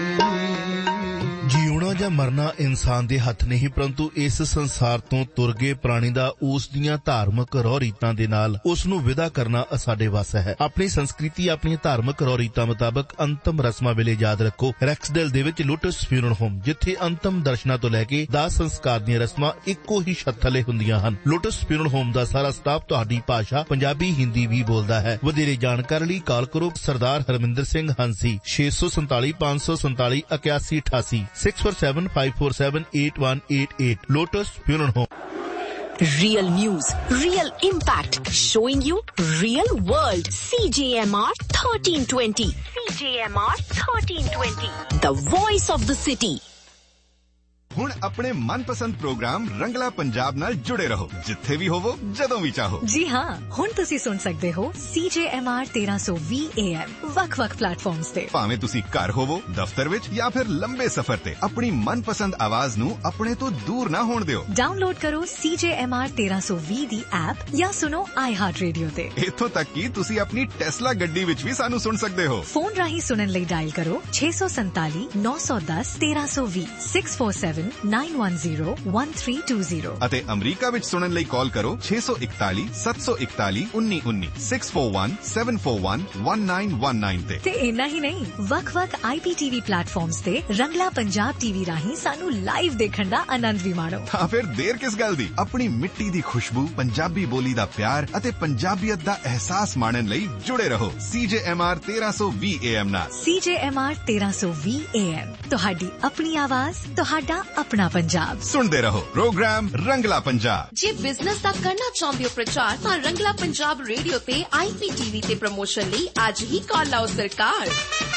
ਜਿਉਣਾ ਜਾਂ ਮਰਨਾ ਇਨਸਾਨ ਦੇ ਹੱਥ ਨਹੀਂ, ਪਰੰਤੂ ਇਸ ਸੰਸਾਰ ਤੋਂ ਤੁਰ ਗਏ ਪ੍ਰਾਣੀ ਦਾ ਉਸ ਦੀਆਂ ਧਾਰਮਿਕ ਰਹੁ ਰੀਤਾਂ ਦੇ ਨਾਲ ਉਸ ਨੂੰ ਵਿਦਾ ਕਰਨਾ ਸਾਡੇ ਵੱਸ ਹੈ। ਆਪਣੀ ਸੰਸਕ੍ਰਿਤੀ, ਆਪਣੀਆਂ ਧਾਰਮਿਕ ਰਹੁ ਰੀਤਾਂ ਮੁਤਾਬਕ ਅੰਤਮ ਰਸਮਾਂ ਵੇਲੇ ਯਾਦ ਰੱਖੋ ਰੈਕਸਡੇਲ ਦੇ ਵਿੱਚ ਲੋਟਸ ਫਿਊਨਰਲ ਹੋਮ, ਜਿੱਥੇ ਅੰਤਮ ਦਰਸ਼ਨਾਂ ਤੋਂ ਲੈ ਕੇ ਦਾਹ ਸੰਸਕਾਰ ਦੀਆਂ ਰਸਮਾਂ ਇੱਕੋ ਹੀ ਛੱਤ ਥੱਲੇ ਹੁੰਦੀਆਂ ਹਨ। ਲੋਟਸ ਫਿਊਨਰਲ ਹੋਮ ਦਾ ਸਾਰਾ ਸਟਾਫ ਤੁਹਾਡੀ ਭਾਸ਼ਾ ਪੰਜਾਬੀ, ਹਿੰਦੀ ਵੀ ਬੋਲਦਾ ਹੈ। ਵਧੇਰੇ ਜਾਣਕਾਰੀ ਲਈ ਕਾਲ ਕਰੋ ਸਰਦਾਰ ਹਰਮਿੰਦਰ ਸਿੰਘ ਹੰਸੀ, ਛੇ ਸੌ ਸੰਤਾਲੀ ਪੰਜ ਸੌ ਸੰਤਾਲੀ ਇਕਿਆਸੀ ਅਠਾਸੀ, six four seven five four seven eight one eight eight. Lotus Funeral Home. Real news, real impact, showing you real world. C J M R thirteen twenty. C J M R thirteen twenty. The voice of the city. ਹੁਣ ਆਪਣੇ ਮਨਪਸੰਦ programme ਰੰਗਲਾ ਪੰਜਾਬ ਨਾਲ ਜੁੜੇ ਰਹੋ, ਜਿੱਥੇ ਵੀ ਹੋਵੋ, ਜਦੋਂ ਵੀ ਚਾਹੋ। ਜੀ ਹਾਂ, ਹੁਣ ਤੁਸੀਂ ਸੁਣ ਸਕਦੇ ਹੋ C J M R thirteen twenty A M ਵੱਖ-ਵੱਖ ਪਲੇਟਫਾਰਮਸ ਤੇ। ਭਾਵੇਂ ਤੁਸੀਂ ਘਰ ਹੋਵੋ, ਦਫ਼ਤਰ ਵਿੱਚ ਜਾਂ ਫਿਰ ਲੰਬੇ ਸਫ਼ਰ ਤੇ, ਆਪਣੀ ਮਨਪਸੰਦ ਆਵਾਜ਼ ਨੂੰ ਆਪਣੇ ਤੋਂ ਦੂਰ ਨਾ ਹੋਣ ਦਿਓ। ਡਾਊਨਲੋਡ ਕਰੋ C J M R thirteen twenty ਦੀ ਐਪ ਜਾਂ ਸੁਣੋ ਆਈ ਹਾਰਟ ਰੇਡੀਓ ਤੇ। ਇੱਥੋਂ ਤੱਕ ਕਿ ਤੁਸੀਂ ਆਪਣੀ ਟੈਸਲਾ ਗੱਡੀ ਵਿੱਚ ਵੀ ਸਾਨੂੰ ਸੁਣ ਸਕਦੇ ਹੋ। ਫੋਨ ਰਾਹੀਂ ਸੁਣਨ ਲਈ ਡਾਇਲ ਕਰੋ ਛੇ ਸੌ ਸੰਤਾਲੀ ਨੌ ਸੌ ਦਸ ਤੇਰਾਂ ਸੌ ਵੀਹ, six four seven nine one zero one three two zero। ਅਤੇ ਅਮਰੀਕਾ ਵਿੱਚ ਸੁਣਨ ਲਈ ਕਾਲ ਕਰੋ ਛੇ ਸੌ ਇਕਤਾਲੀ ਸੱਤ ਸੌ ਇਕਤਾਲੀ ਉੱਨੀ ਉੱਨੀ, six four one seven four one one nine one nine ਤੇ। ਤੇ ਇੰਨਾ ਹੀ ਨਹੀਂ, ਵੱਖ-ਵੱਖ I P T V platforms ਤੇ ਰੰਗਲਾ ਪੰਜਾਬ ਟੀਵੀ ਰਾਹੀਂ ਸਾਨੂੰ ਲਾਈਵ ਦੇਖਣ ਦਾ ਆਨੰਦ ਵੀ ਮਾਣੋ। ਤਾਂ ਫਿਰ ਦੇਰ ਕਿਸ ਗੱਲ ਦੀ? ਆਪਣੀ ਮਿੱਟੀ ਦੀ ਖੁਸ਼ਬੂ, ਪੰਜਾਬੀ ਬੋਲੀ ਦਾ ਪਿਆਰ ਅਤੇ ਪੰਜਾਬੀਅਤ ਦਾ ਅਹਿਸਾਸ ਮਾਣਨ ਲਈ ਜੁੜੇ ਰਹੋ C J M R thirteen twenty A M ਨਾਲ। C J M R thirteen twenty A M, ਤੁਹਾਡੀ ਆਪਣੀ ਆਵਾਜ਼, ਤੁਹਾਡਾ ਆਪਣਾ ਪੰਜਾਬ। ਸੁਣਦੇ ਰਹੋ ਪ੍ਰੋਗਰਾਮ ਰੰਗਲਾ ਪੰਜਾਬ। ਜੇ ਬਿਜ਼ਨਸ ਦਾ ਕਰਨਾ ਚਾਹੁੰਦੇ ਹੋ ਪ੍ਰਚਾਰ, ਤਾਂ ਰੰਗਲਾ ਪੰਜਾਬ ਰੇਡੀਓ ਤੇ I P T V ਤੇ ਪ੍ਰਮੋਸ਼ਨ ਲਈ ਅੱਜ ਹੀ ਕਾਲ ਲਾਓ ਸਰਕਾਰ।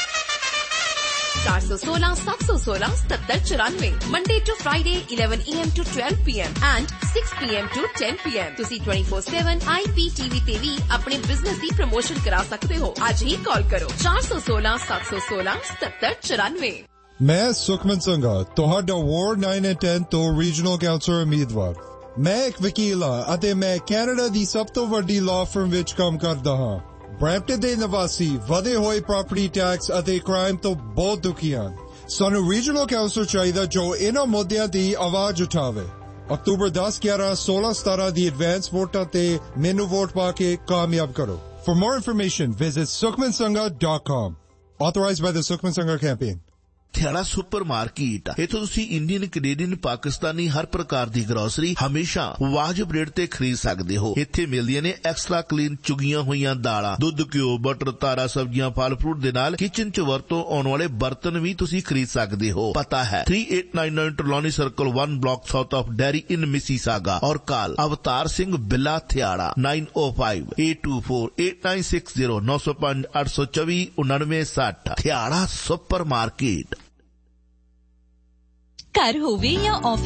ਚਾਰ ਸੌ ਸੋਲਾਂ ਸੱਤ ਸੌ ਸੋਲਾਂ ਸਤੱਤਰ ਚੁਰਾਨਵੇਂ, Monday to Friday eleven A M to twelve P M and six P M to ten P M। ਤੁਸੀਂ twenty-four seven I P T V ਤੇ ਵੀ ਆਪਣੇ ਬਿਜ਼ਨਸ ਦੀ ਪ੍ਰਮੋਸ਼ਨ ਕਰਾ ਸਕਦੇ ਹੋ। ਅੱਜ ਹੀ ਕਾਲ ਕਰੋ ਚਾਰ ਸੌ ਸੋਲਾਂ ਸੱਤ ਸੌ ਸੋਲਾਂ ਸਤੱਤਰ ਚੁਰਾਨਵੇਂ। ਮੈਂ ਸੁਖਮਨ ਸੰਘਾ, ਤੁਹਾਡਾ ਵਾਰਡ nine and ten ਤੋਂ ਰੀਜਨਲ ਕਾਉਂਸਲਰ ਉਮੀਦਵਾਰ। ਮੈਂ ਇੱਕ ਵਕੀਲ ਹਾਂ ਅਤੇ ਮੈਂ ਕੈਨੇਡਾ ਦੀ ਸਭ ਤੋਂ ਵੱਡੀ ਲਾਅ ਫਰਮ ਵਿੱਚ ਕੰਮ ਕਰਦਾ ਹਾਂ। ਬਰੈਂਪਟਨ ਦੇ ਨਿਵਾਸੀ ਵਧੇ ਹੋਏ ਪ੍ਰਾਪਰਟੀ ਟੈਕਸ ਅਤੇ ਕ੍ਰਾਈਮ ਤੋਂ ਬਹੁਤ ਦੁਖੀ ਹਨ। ਸਾਨੂੰ ਰੀਜਨਲ ਕਾਉਂਸਲਰ ਚਾਹੀਦਾ ਜੋ ਇਹਨਾਂ ਮੁੱਦਿਆਂ ਦੀ ਆਵਾਜ਼ ਉਠਾਵੇ। ਅਕਤੂਬਰ ਦਸ, ਗਿਆਰਾਂ, ਸੋਲਾਂ, ਸਤਾਰਾਂ ਦੀ ਐਡਵਾਂਸ ਵੋਟਾਂ ਤੇ ਮੈਨੂੰ ਵੋਟ ਪਾ ਕੇ ਕਾਮਯਾਬ ਕਰੋ। For more information, visit sukhman sangha dot com. Authorized by the Sukhman Sangha campaign. Thiara super market, ਇੱਥੋਂ ਤੁਸੀਂ ਇੰਡੀਅਨ, ਕੈਨੇਡੀਅਨ, ਪਾਕਿਸਤਾਨੀ ਹਰ ਪ੍ਰਕਾਰ ਦੀ ਗਰੋਸਰੀ ਹਮੇਸ਼ਾ ਵਾਜਬ ਰੇਟ ਤੇ ਖਰੀਦ ਸਕਦੇ ਹੋ। ਇੱਥੇ ਮਿਲਦੀਆਂ ਨੇ ਐਕਸਟਰਾ ਕਲੀਨ ਚੁਗੀਆਂ ਹੋਈਆਂ ਦਾਲਾਂ, ਦੁੱਧ, ਘਿਓ, ਬਟਰ, ਤਾਰਾ ਸਬਜ਼ੀਆਂ, ਫਲ ਫਰੂਟ ਦੇ ਨਾਲ ਕਿਚਨ ਚ ਵਰਤੋਂ ਆਉਣ ਵਾਲੇ ਬਰਤਨ ਵੀ ਤੁਸੀਂ ਖਰੀਦ ਸਕਦੇ ਹੋ। ਪਤਾ ਹੈ thirty-eight ninety-nine ਟਰਲੋਨੀ circle one block south of Derry in Mississauga। ਔਰ ਕਾਲ Avtar Singh Billa Thiara nine oh five eight two four eight nine six zero nine oh five eight two four ninety sixty। Thiara super market. ਘਰ ਹੋਵੇ ਜਾਂ ਆਫਿਸ,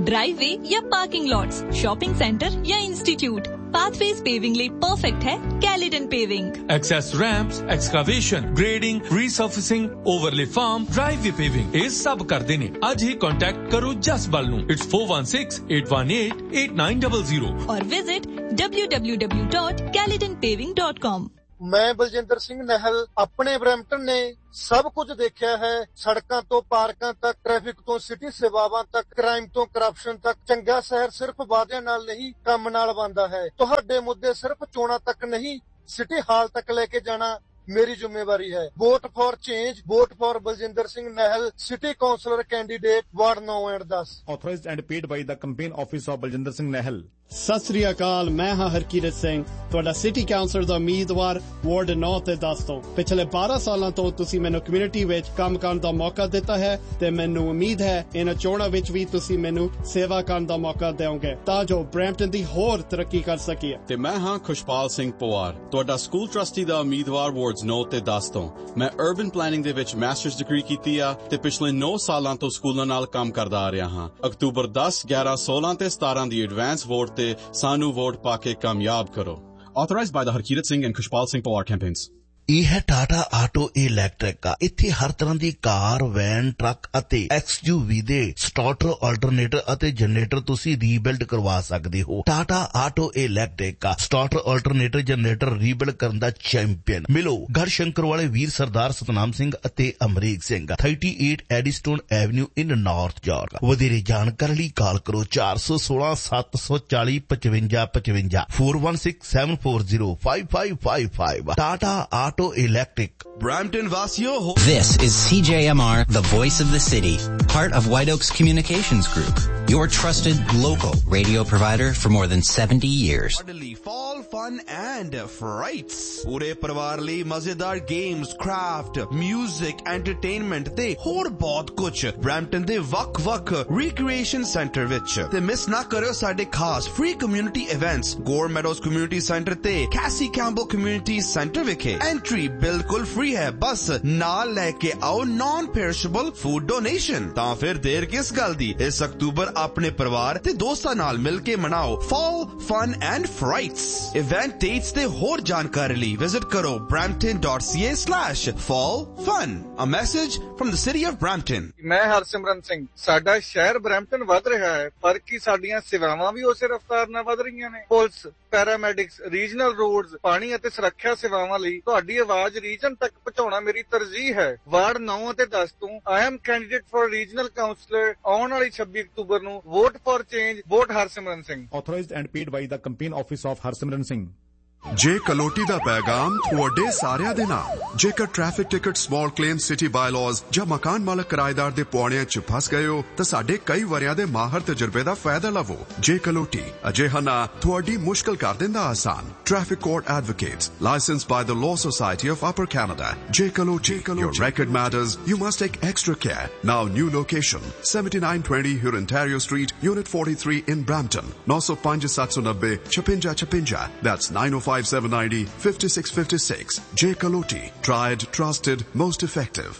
ड्राइववे या parking lots, shopping centre या institute, pathways paving ਲਈ perfect है कैलिडन paving. Access ramps, excavation, grading, रीसर्फेसिंग, overlay farm, driveway paving ਇਹ ਸਭ ਕਰਦੇ ਨੇ। ਅੱਜ ਹੀ कांटेक्ट करो जसबल ਨੂੰ। It's four one six, eight one eight, eight nine zero zero और visit w w w dot caledon paving dot com। मैं बलजिंदर सिंह नहल अपने ब्रैम्पटन ने सब कुछ देखा है। सड़कों तो पार्कों तक, ट्रैफिक तो सिटी सेवावां तक, क्राइम तो करप्शन तक। चंगा शहर सिर्फ वादियां नाल नहीं काम नाल बनदा है। तुहाडे मुद्दे सिर्फ चोणां तक नहीं सिटी हाल तक लेके जाना मेरी जिम्मेवारी है। Vote for change, vote for Baljinder Singh नहल, city counsellor candidate ward now and दस। Authorized and paid by the campaign office of Baljinder Singh Nahal। Sat Sri ਅਕਾਲ, ਮੈਂ ਹਾਂ ਹਰਕੀਰਤ ਸਿੰਘ, ਤੁਹਾਡਾ ਸਿਟੀ ਕਾਉਂਸਲਰ ਦਾ ਉਮੀਦਵਾਰ ਵਾਰਡ ਨੌ ਤੇ ਦਸ ਤੋਂ। ਪਿਛਲੇ ਬਾਰਾਂ ਸਾਲਾਂ ਤੋਂ ਤੁਸੀਂ ਮੈਨੂੰ ਕਮਿਊਨਿਟੀ ਵਿੱਚ ਕੰਮ ਕਰਨ ਦਾ ਮੌਕਾ ਦਿੱਤਾ ਹੈ ਤੇ ਮੈਨੂੰ ਉਮੀਦ ਹੈ ਇਹਨਾਂ ਚੋਣਾਂ ਵਿੱਚ ਵੀ ਤੁਸੀਂ ਮੈਨੂੰ ਸੇਵਾ ਕਰਨ ਦਾ ਮੌਕਾ ਦਿਓਗੇ ਤਾਂ ਜੋ ਬਰੈਂਪਟਨ ਦੀ ਹੋਰ ਤਰੱਕੀ ਕਰ ਸਕੀਏ। ਤੇ ਮੈਂ ਹਾਂ ਖੁਸ਼ਪਾਲ ਸਿੰਘ ਪਵਾਰ, ਤੁਹਾਡਾ ਸਕੂਲ ਟਰਸਟੀ ਦਾ ਉਮੀਦਵਾਰ ਵਾਰਡਸ ਨੌ ਤੇ ਦਸ ਤੋਂ। ਮੈਂ ਅਰਬਨ ਪਲੈਨਿੰਗ ਦੇ ਵਿੱਚ ਮਾਸਟਰਸ ਡਿਗਰੀ ਕੀਤੀ ਆ ਤੇ ਪਿਛਲੇ ਨੌ ਸਾਲਾਂ ਤੋਂ ਸਕੂਲਾਂ ਨਾਲ ਕੰਮ ਕਰਦਾ ਆ ਰਿਹਾ ਹਾਂ। ਅਕਤੂਬਰ ਦਸ, ਗਿਆਰਾਂ, ਸੋਲਾਂ ਤੇ ਸਤਾਰਾਂ ਦੀ ਐਡਵਾਂਸ ਵੋਟ ਤੇ ਸਾਨੂੰ ਵੋਟ ਪਾ ਕੇ ਕਾਮਯਾਬ ਕਰੋ। Authorized by the Harkirat Singh and Kushpal Singh Pawar campaigns। ਇਹ ਹੈ ਟਾਟਾ ਆਟੋ ਇਲੈਕਟ੍ਰਿਕ ਆ। ਇੱਥੇ ਹਰ ਤਰ੍ਹਾਂ ਦੀ ਕਾਰ, ਵੈਨ, ਟਰੱਕ ਅਤੇ ਐਕਸਯੂਵੀ ਦੇ ਸਟਾਰਟਰ, ਆਲਟਰਨੇਟਰ ਅਤੇ ਜਨਰੇਟਰ ਤੁਸੀਂ ਰੀਬਿਲਡ ਕਰਵਾ ਸਕਦੇ ਹੋ। ਟਾਟਾ ਆਟੋ ਇਲੈਕਟ੍ਰਿਕ ਆ ਸਟਾਰਟਰ, ਆਲਟਰਨੇਟਰ, ਜਨਰੇਟਰ ਰੀਬਿਲਡ ਕਰਨ ਦਾ ਚੈਂਪੀਅਨ। ਮਿਲੋ ਗੜਸ਼ੰਕਰ ਵਾਲੇ ਵੀਰ ਸਰਦਾਰ ਸਤਨਾਮ ਸਿੰਘ ਅਤੇ ਅਮਰੀਕ ਸਿੰਘ, ਅਠਾਸੀ ਐਡੀਸਟੋਨ ਐਵਨਿਊ ਇਨ ਨਾਰਥ ਯਾਰਕ। ਵਧੇਰੇ ਜਾਣਕਾਰੀ ਲਈ ਕਾਲ ਕਰੋ ਚਾਰ ਸੌ ਸੋਲਾਂ ਸੱਤ ਸੌ ਚਾਲੀ ਪਚਵੰਜਾ ਪਚਵੰਜਾ four one six seven four zero five five five five। Tata auto Electric। Brampton Vasio. This is C J M R, the voice of the city, part of White Oaks Communications Group, your trusted local radio provider for more than seventy years. Fall fun and frights. ਪੂਰੇ ਪਰਿਵਾਰ ਲਈ ਮਜ਼ੇਦਾਰ games, craft, music, entertainment ਤੇ ਹੋਰ ਬਹੁਤ ਕੁਝ Brampton ਦੇ ਵੱਖ-ਵੱਖ ਰੀਕ੍ਰੀਏਸ਼ਨ ਸੈਂਟਰ ਵਿੱਚ। ਤੇ ਮਿਸ ਨਾ ਕਰਿਓ ਸਾਡੇ ਖਾਸ ਫ੍ਰੀ ਕਮਿਊਨਿਟੀ ਇਵੈਂਟਸ ਗੋਰ ਮੈਡੋਜ਼ ਕਮਿਊਨਿਟੀ ਸੈਂਟਰ ਤੇ ਕੈਸੀ ਕੈਂਪਬਲ ਕਮਿਊਨਿਟੀ ਸੈਂਟਰ ਵਿਖੇ। ਐਂਟਰੀ ਬਿਲਕੁਲ ਫ੍ਰੀ ਹੈ, ਬਸ ਨਾਲ ਲੈ ਕੇ ਆਓ ਨਾਨ ਪੈਰਿਸ਼ੇਬਲ ਫੂਡ ਡੋਨੇਸ਼ਨ। ਤਾਂ ਫਿਰ ਦੇਰ ਕਿਸ ਗੱਲ ਦੀ, ਇਸ ਅਕਤੂਬਰ ਆਪਣੇ ਪਰਿਵਾਰ ਤੇ ਦੋਸਤਾਂ ਨਾਲ ਮਿਲ ਕੇ ਮਨਾਓ fall fun and ਫਰਾਈਟਸ। Event dates ਤੇ ਹੋਰ ਜਾਣਕਾਰੀ ਲਈ ਵਿਜ਼ਿਟ ਕਰੋ brampton dot c a slash fall fun। A message from the city of Brampton। ਮੈਂ ਹਰਸਿਮਰਨ ਸਿੰਘ। ਸਾਡਾ ਸ਼ਹਿਰ ਬਰੈਂਪਟਨ ਵੱਧ ਰਿਹਾ ਹੈ, ਪਰ ਕੀ ਸਾਡੀਆਂ ਸੇਵਾਵਾਂ ਵੀ ਉਸੇ ਰਫ਼ਤਾਰ ਨਾਲ ਵੱਧ ਰਹੀਆਂ ਨੇ? ਪੁਲਿਸ, ਪੈਰਾਮੈਡਿਕਸ, ਰੀਜਨਲ ਰੋਡਸ, ਪਾਣੀ ਅਤੇ ਸੁਰੱਖਿਆ ਸੇਵਾਵਾਂ ਲਈ ਤੁਹਾਡੀ ਆਵਾਜ਼ ਰੀਜਨ ਤੱਕ ਪਹੁੰਚਾਉਣਾ ਮੇਰੀ ਤਰਜੀਹ ਹੈ। ਵਾਰਡ ਨੌ ਅਤੇ ਦਸ ਤੋਂ I am candidate for regional councillor. ਆਉਣ ਵਾਲੀ ਛੱਬੀ ਅਕਤੂਬਰ ਨੂੰ vote for change, vote Harsimran Singh. Authorized and paid by the campaign office of Harsimran Singh। ਜੇ ਕਲੋਟੀ ਦਾ ਪੈਗਾਮ ਤੁਹਾਡੇ ਸਾਰਿਆਂ ਦੇ ਨਾਲ। ਜੇਕਰ traffic ticket, small claim, city bylaws ਜਾਂ ਮਕਾਨ ਮਾਲਕ ਕਿਰਾਏਦਾਰ ਦੇ ਪੌੜਿਆਂ 'ਚ ਫਸ ਗਏ ਹੋ ਤਾਂ ਸਾਡੇ ਕਈ ਵਰਿਆਂ ਦੇ ਮਾਹਰ ਤਜਰਬੇ ਦਾ ਫਾਇਦਾ ਲਵੋ। ਜੇ ਕਲੋਟੀ ਅਜਿਹਾ ਨਾ ਤੁਹਾਡੀ ਮੁਸ਼ਕਲ ਕਰ ਦਿੰਦਾ ਆਸਾਨ। Traffic court advocates, licensed ਬਾय the Law Society of Upper Canada। ਜੇ Kaloti, your record matters, you must take extra care। Now new location, seventy-nine twenty Huron Ontario Street, Unit forty-three in Brampton। nine oh five seven nine zero fifty fifty। That's nine oh five seven nine zero five six five six। J Kaloti, tried, trusted, most effective।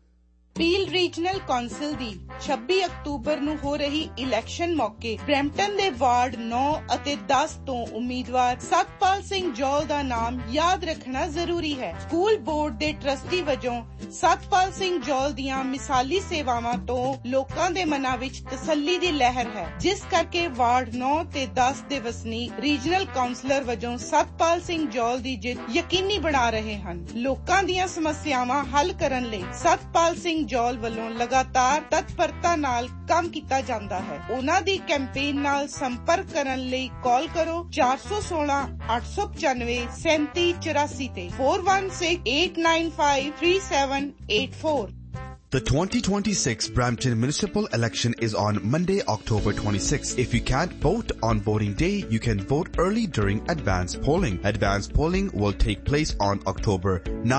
Peel regional council ਦੀ ਛੱਬੀ October ਨੂੰ ਹੋ ਰਹੀ election ਮੌਕੇ Brampton ਦੇ ward ਨੌ ਅਤੇ ਦਸ ਤੋਂ ਉਮੀਦਵਾਰ ਸਤਪਾਲ ਸਿੰਘ ਜੌਲ ਦਾ ਨਾਮ ਯਾਦ ਰੱਖਣਾ ਜ਼ਰੂਰੀ ਹੈ। ਸਕੂਲ ਬੋਰਡ ਦੇ ਟਰਸਟੀ ਵਜੋਂ ਸਤਪਾਲ ਸਿੰਘ ਜੌਲ ਦੀਆਂ ਮਿਸਾਲੀ ਸੇਵਾਵਾਂ ਤੋਂ ਲੋਕਾਂ ਦੇ ਮਨਾਂ ਵਿੱਚ ਤਸੱਲੀ ਦੀ ਲਹਿਰ ਹੈ, ਜਿਸ ਕਰਕੇ ਵਾਰਡ ਨੌ ਤੇ ਦਸ ਦੇ ਵਸਨੀਕ ਰੀਜਨਲ ਕਾਉਂਸਲਰ ਵਜੋਂ ਸਤਪਾਲ ਸਿੰਘ ਜੌਲ ਦੀ ਜਿੱਤ ਯਕੀਨੀ ਬਣਾ ਰਹੇ ਹਨ। ਲੋਕਾਂ ਦੀਆਂ ਸਮੱਸਿਆਵਾਂ ਹੱਲ ਕਰਨ ਲਈ ਸਤਪਾਲ ਸਿੰਘ ਜੌਲ ਵੱਲੋਂ ਲਗਾਤਾਰ ਤਤਪਰਤਾ ਨਾਲ ਕੰਮ ਕੀਤਾ ਜਾਂਦਾ ਹੈ। ਉਹਨਾਂ ਦੀ ਕੈਂਪੇਨ ਨਾਲ ਸੰਪਰਕ ਕਰਨ ਲਈ ਕਾਲ ਕਰੋ ਚਾਰ ਸੌ ਸੋਲਾਂ ਅੱਠ ਸੌ ਪਚਾਨਵੇਂ ਸੈਂਤੀ ਚੁਰਾਸੀ ਤੇ four one six eight nine five three seven eight four। The twenty twenty-six Brampton municipal election is on Monday, October twenty-sixth. If you can't vote on voting day, you can vote early during advance polling. Advance polling will take place on October ninth,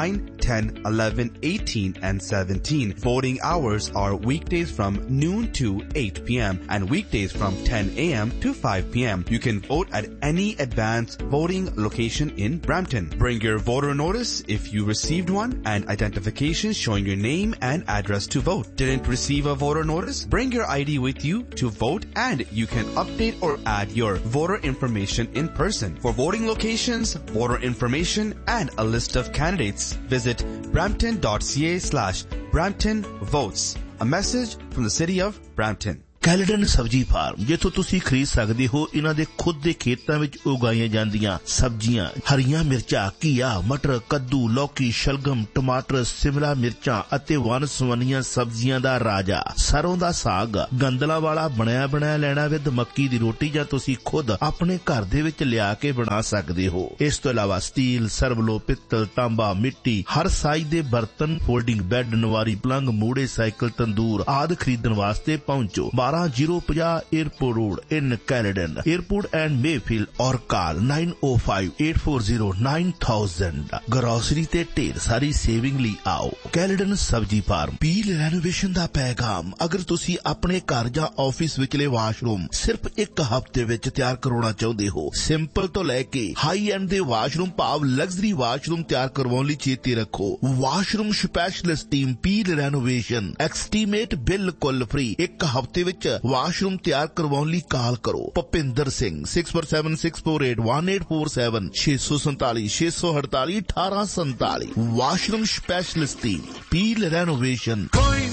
ten, eleven, eighteen, and seventeen. Voting hours are weekdays from noon to eight p.m. and weekdays from ten a.m. to five p.m. You can vote at any advanced voting location in Brampton. Bring your voter notice if you received one and identification showing your name and address to vote. Didn't receive a voter notice? Bring your I D with you to vote, and you can update or add your voter information in person. For voting locations, voter information, and a list of candidates, visit brampton.ca slash Brampton Votes. A message from the City of Brampton. Caledon ਸਬਜ਼ੀ farm, ਜਿੱਥੋਂ ਤੁਸੀਂ ਖਰੀਦ ਸਕਦੇ ਹੋ ਇਹਨਾਂ ਦੇ ਖੁਦ ਦੇ ਖੇਤਾਂ ਵਿੱਚ ਉਗਾਈਆਂ ਜਾਂਦੀਆਂ ਸਬਜ਼ੀਆਂ, ਹਰੀਆਂ ਮਿਰਚਾਂ, ਘੀਆ, ਮਟਰ, ਕੱਦੂ, ਲੌਕੀ, ਸ਼ਲਗਮ, ਟਮਾਟਰ, ਸਿਮਲਾ ਮਿਰਚਾਂ ਅਤੇ ਵੰਨ-ਸੁਵੰਨੀਆਂ ਸਬਜ਼ੀਆਂ ਦਾ ਰਾਜਾ ਸਰੋਂ ਦਾ ਸਾਗ, ਗੰਦਲਾਂ ਵਾਲਾ ਬਣਿਆ ਬਣਾਇਆ ਲੈਣਾ ਵਿਦ ਮੱਕੀ ਦੀ ਰੋਟੀ, ਜਾਂ ਤੁਸੀਂ ਖੁਦ ਆਪਣੇ ਘਰ ਦੇ ਵਿੱਚ ਲਿਆ ਕੇ ਬਣਾ ਸਕਦੇ ਹੋ। ਇਸ ਤੋਂ ਇਲਾਵਾ ਸਟੀਲ, ਸਰਵਲੋ, ਪਿੱਤਲ, ਤਾਂਬਾ, ਮਿੱਟੀ, ਹਰ ਸਾਈਜ਼ ਦੇ ਬਰਤਨ, ਫੋਲਡਿੰਗ ਬੈੱਡ, ਨਵਾਰੀ ਪਲੰਗ, ਮੂੜੇ, ਸਾਈਕਲ, ਤੰਦੂਰ ਆਦਿ ਖਰੀਦਣ ਵਾਸਤੇ ਪਹੁੰਚੋ ਬਾਰਾਂ ਜ਼ੀਰੋ ਪੰਜਾਹ airport road in Caledon, airport and Mayfield, ਔਰ ਕਾਲ nine oh five eight four zero nine thousand। Grocery ਤੇ ਢੇਰ ਸਾਰੀ ਸੇਵਿੰਗ ਲਈ ਆਓ ਕੈਲਡਨ ਸਬਜ਼ੀ ਫਾਰਮ। ਪੀਲ ਰੈਨੋਵੇਸ਼ਨ ਦਾ ਪੈਗਾਮ, ਅਗਰ ਤੁਸੀਂ ਆਪਣੇ ਘਰ ਜਾਂ ਆਫਿਸ ਵਿਚਲੇ ਵਾਸ਼ਰੂਮ ਸਿਰਫ ਇੱਕ ਹਫ਼ਤੇ ਵਿੱਚ ਤਿਆਰ ਕਰਵਾਉਣਾ ਚਾਹੁੰਦੇ ਹੋ, ਸਿੰਪਲ ਤੋਂ ਲੈ ਕੇ ਹਾਈ ਐਂਡ ਦੇ ਵਾਸ਼ਰੂਮ ਭਾਵ ਲਗਜ਼ਰੀ ਵਾਸ਼ਰੂਮ ਤਿਆਰ ਕਰਵਾਉਣ ਲਈ ਚੇਤੇ ਰੱਖੋ, washroom specialist team peel renovation estimate ਬਿਲਕੁਲ ਫ੍ਰੀ। ਇੱਕ ਹਫ਼ਤੇ ਵਿੱਚ ਵਾਸ਼ਰੂਮ ਤਿਆਰ ਕਰਵਾਉਣ ਲਈ ਕਾਲ ਕਰੋ Bhupinder Singh six four seven six four eight one eight four seven six four seven six four eight eight one eight four seven। Washroom specialist team peel renovation.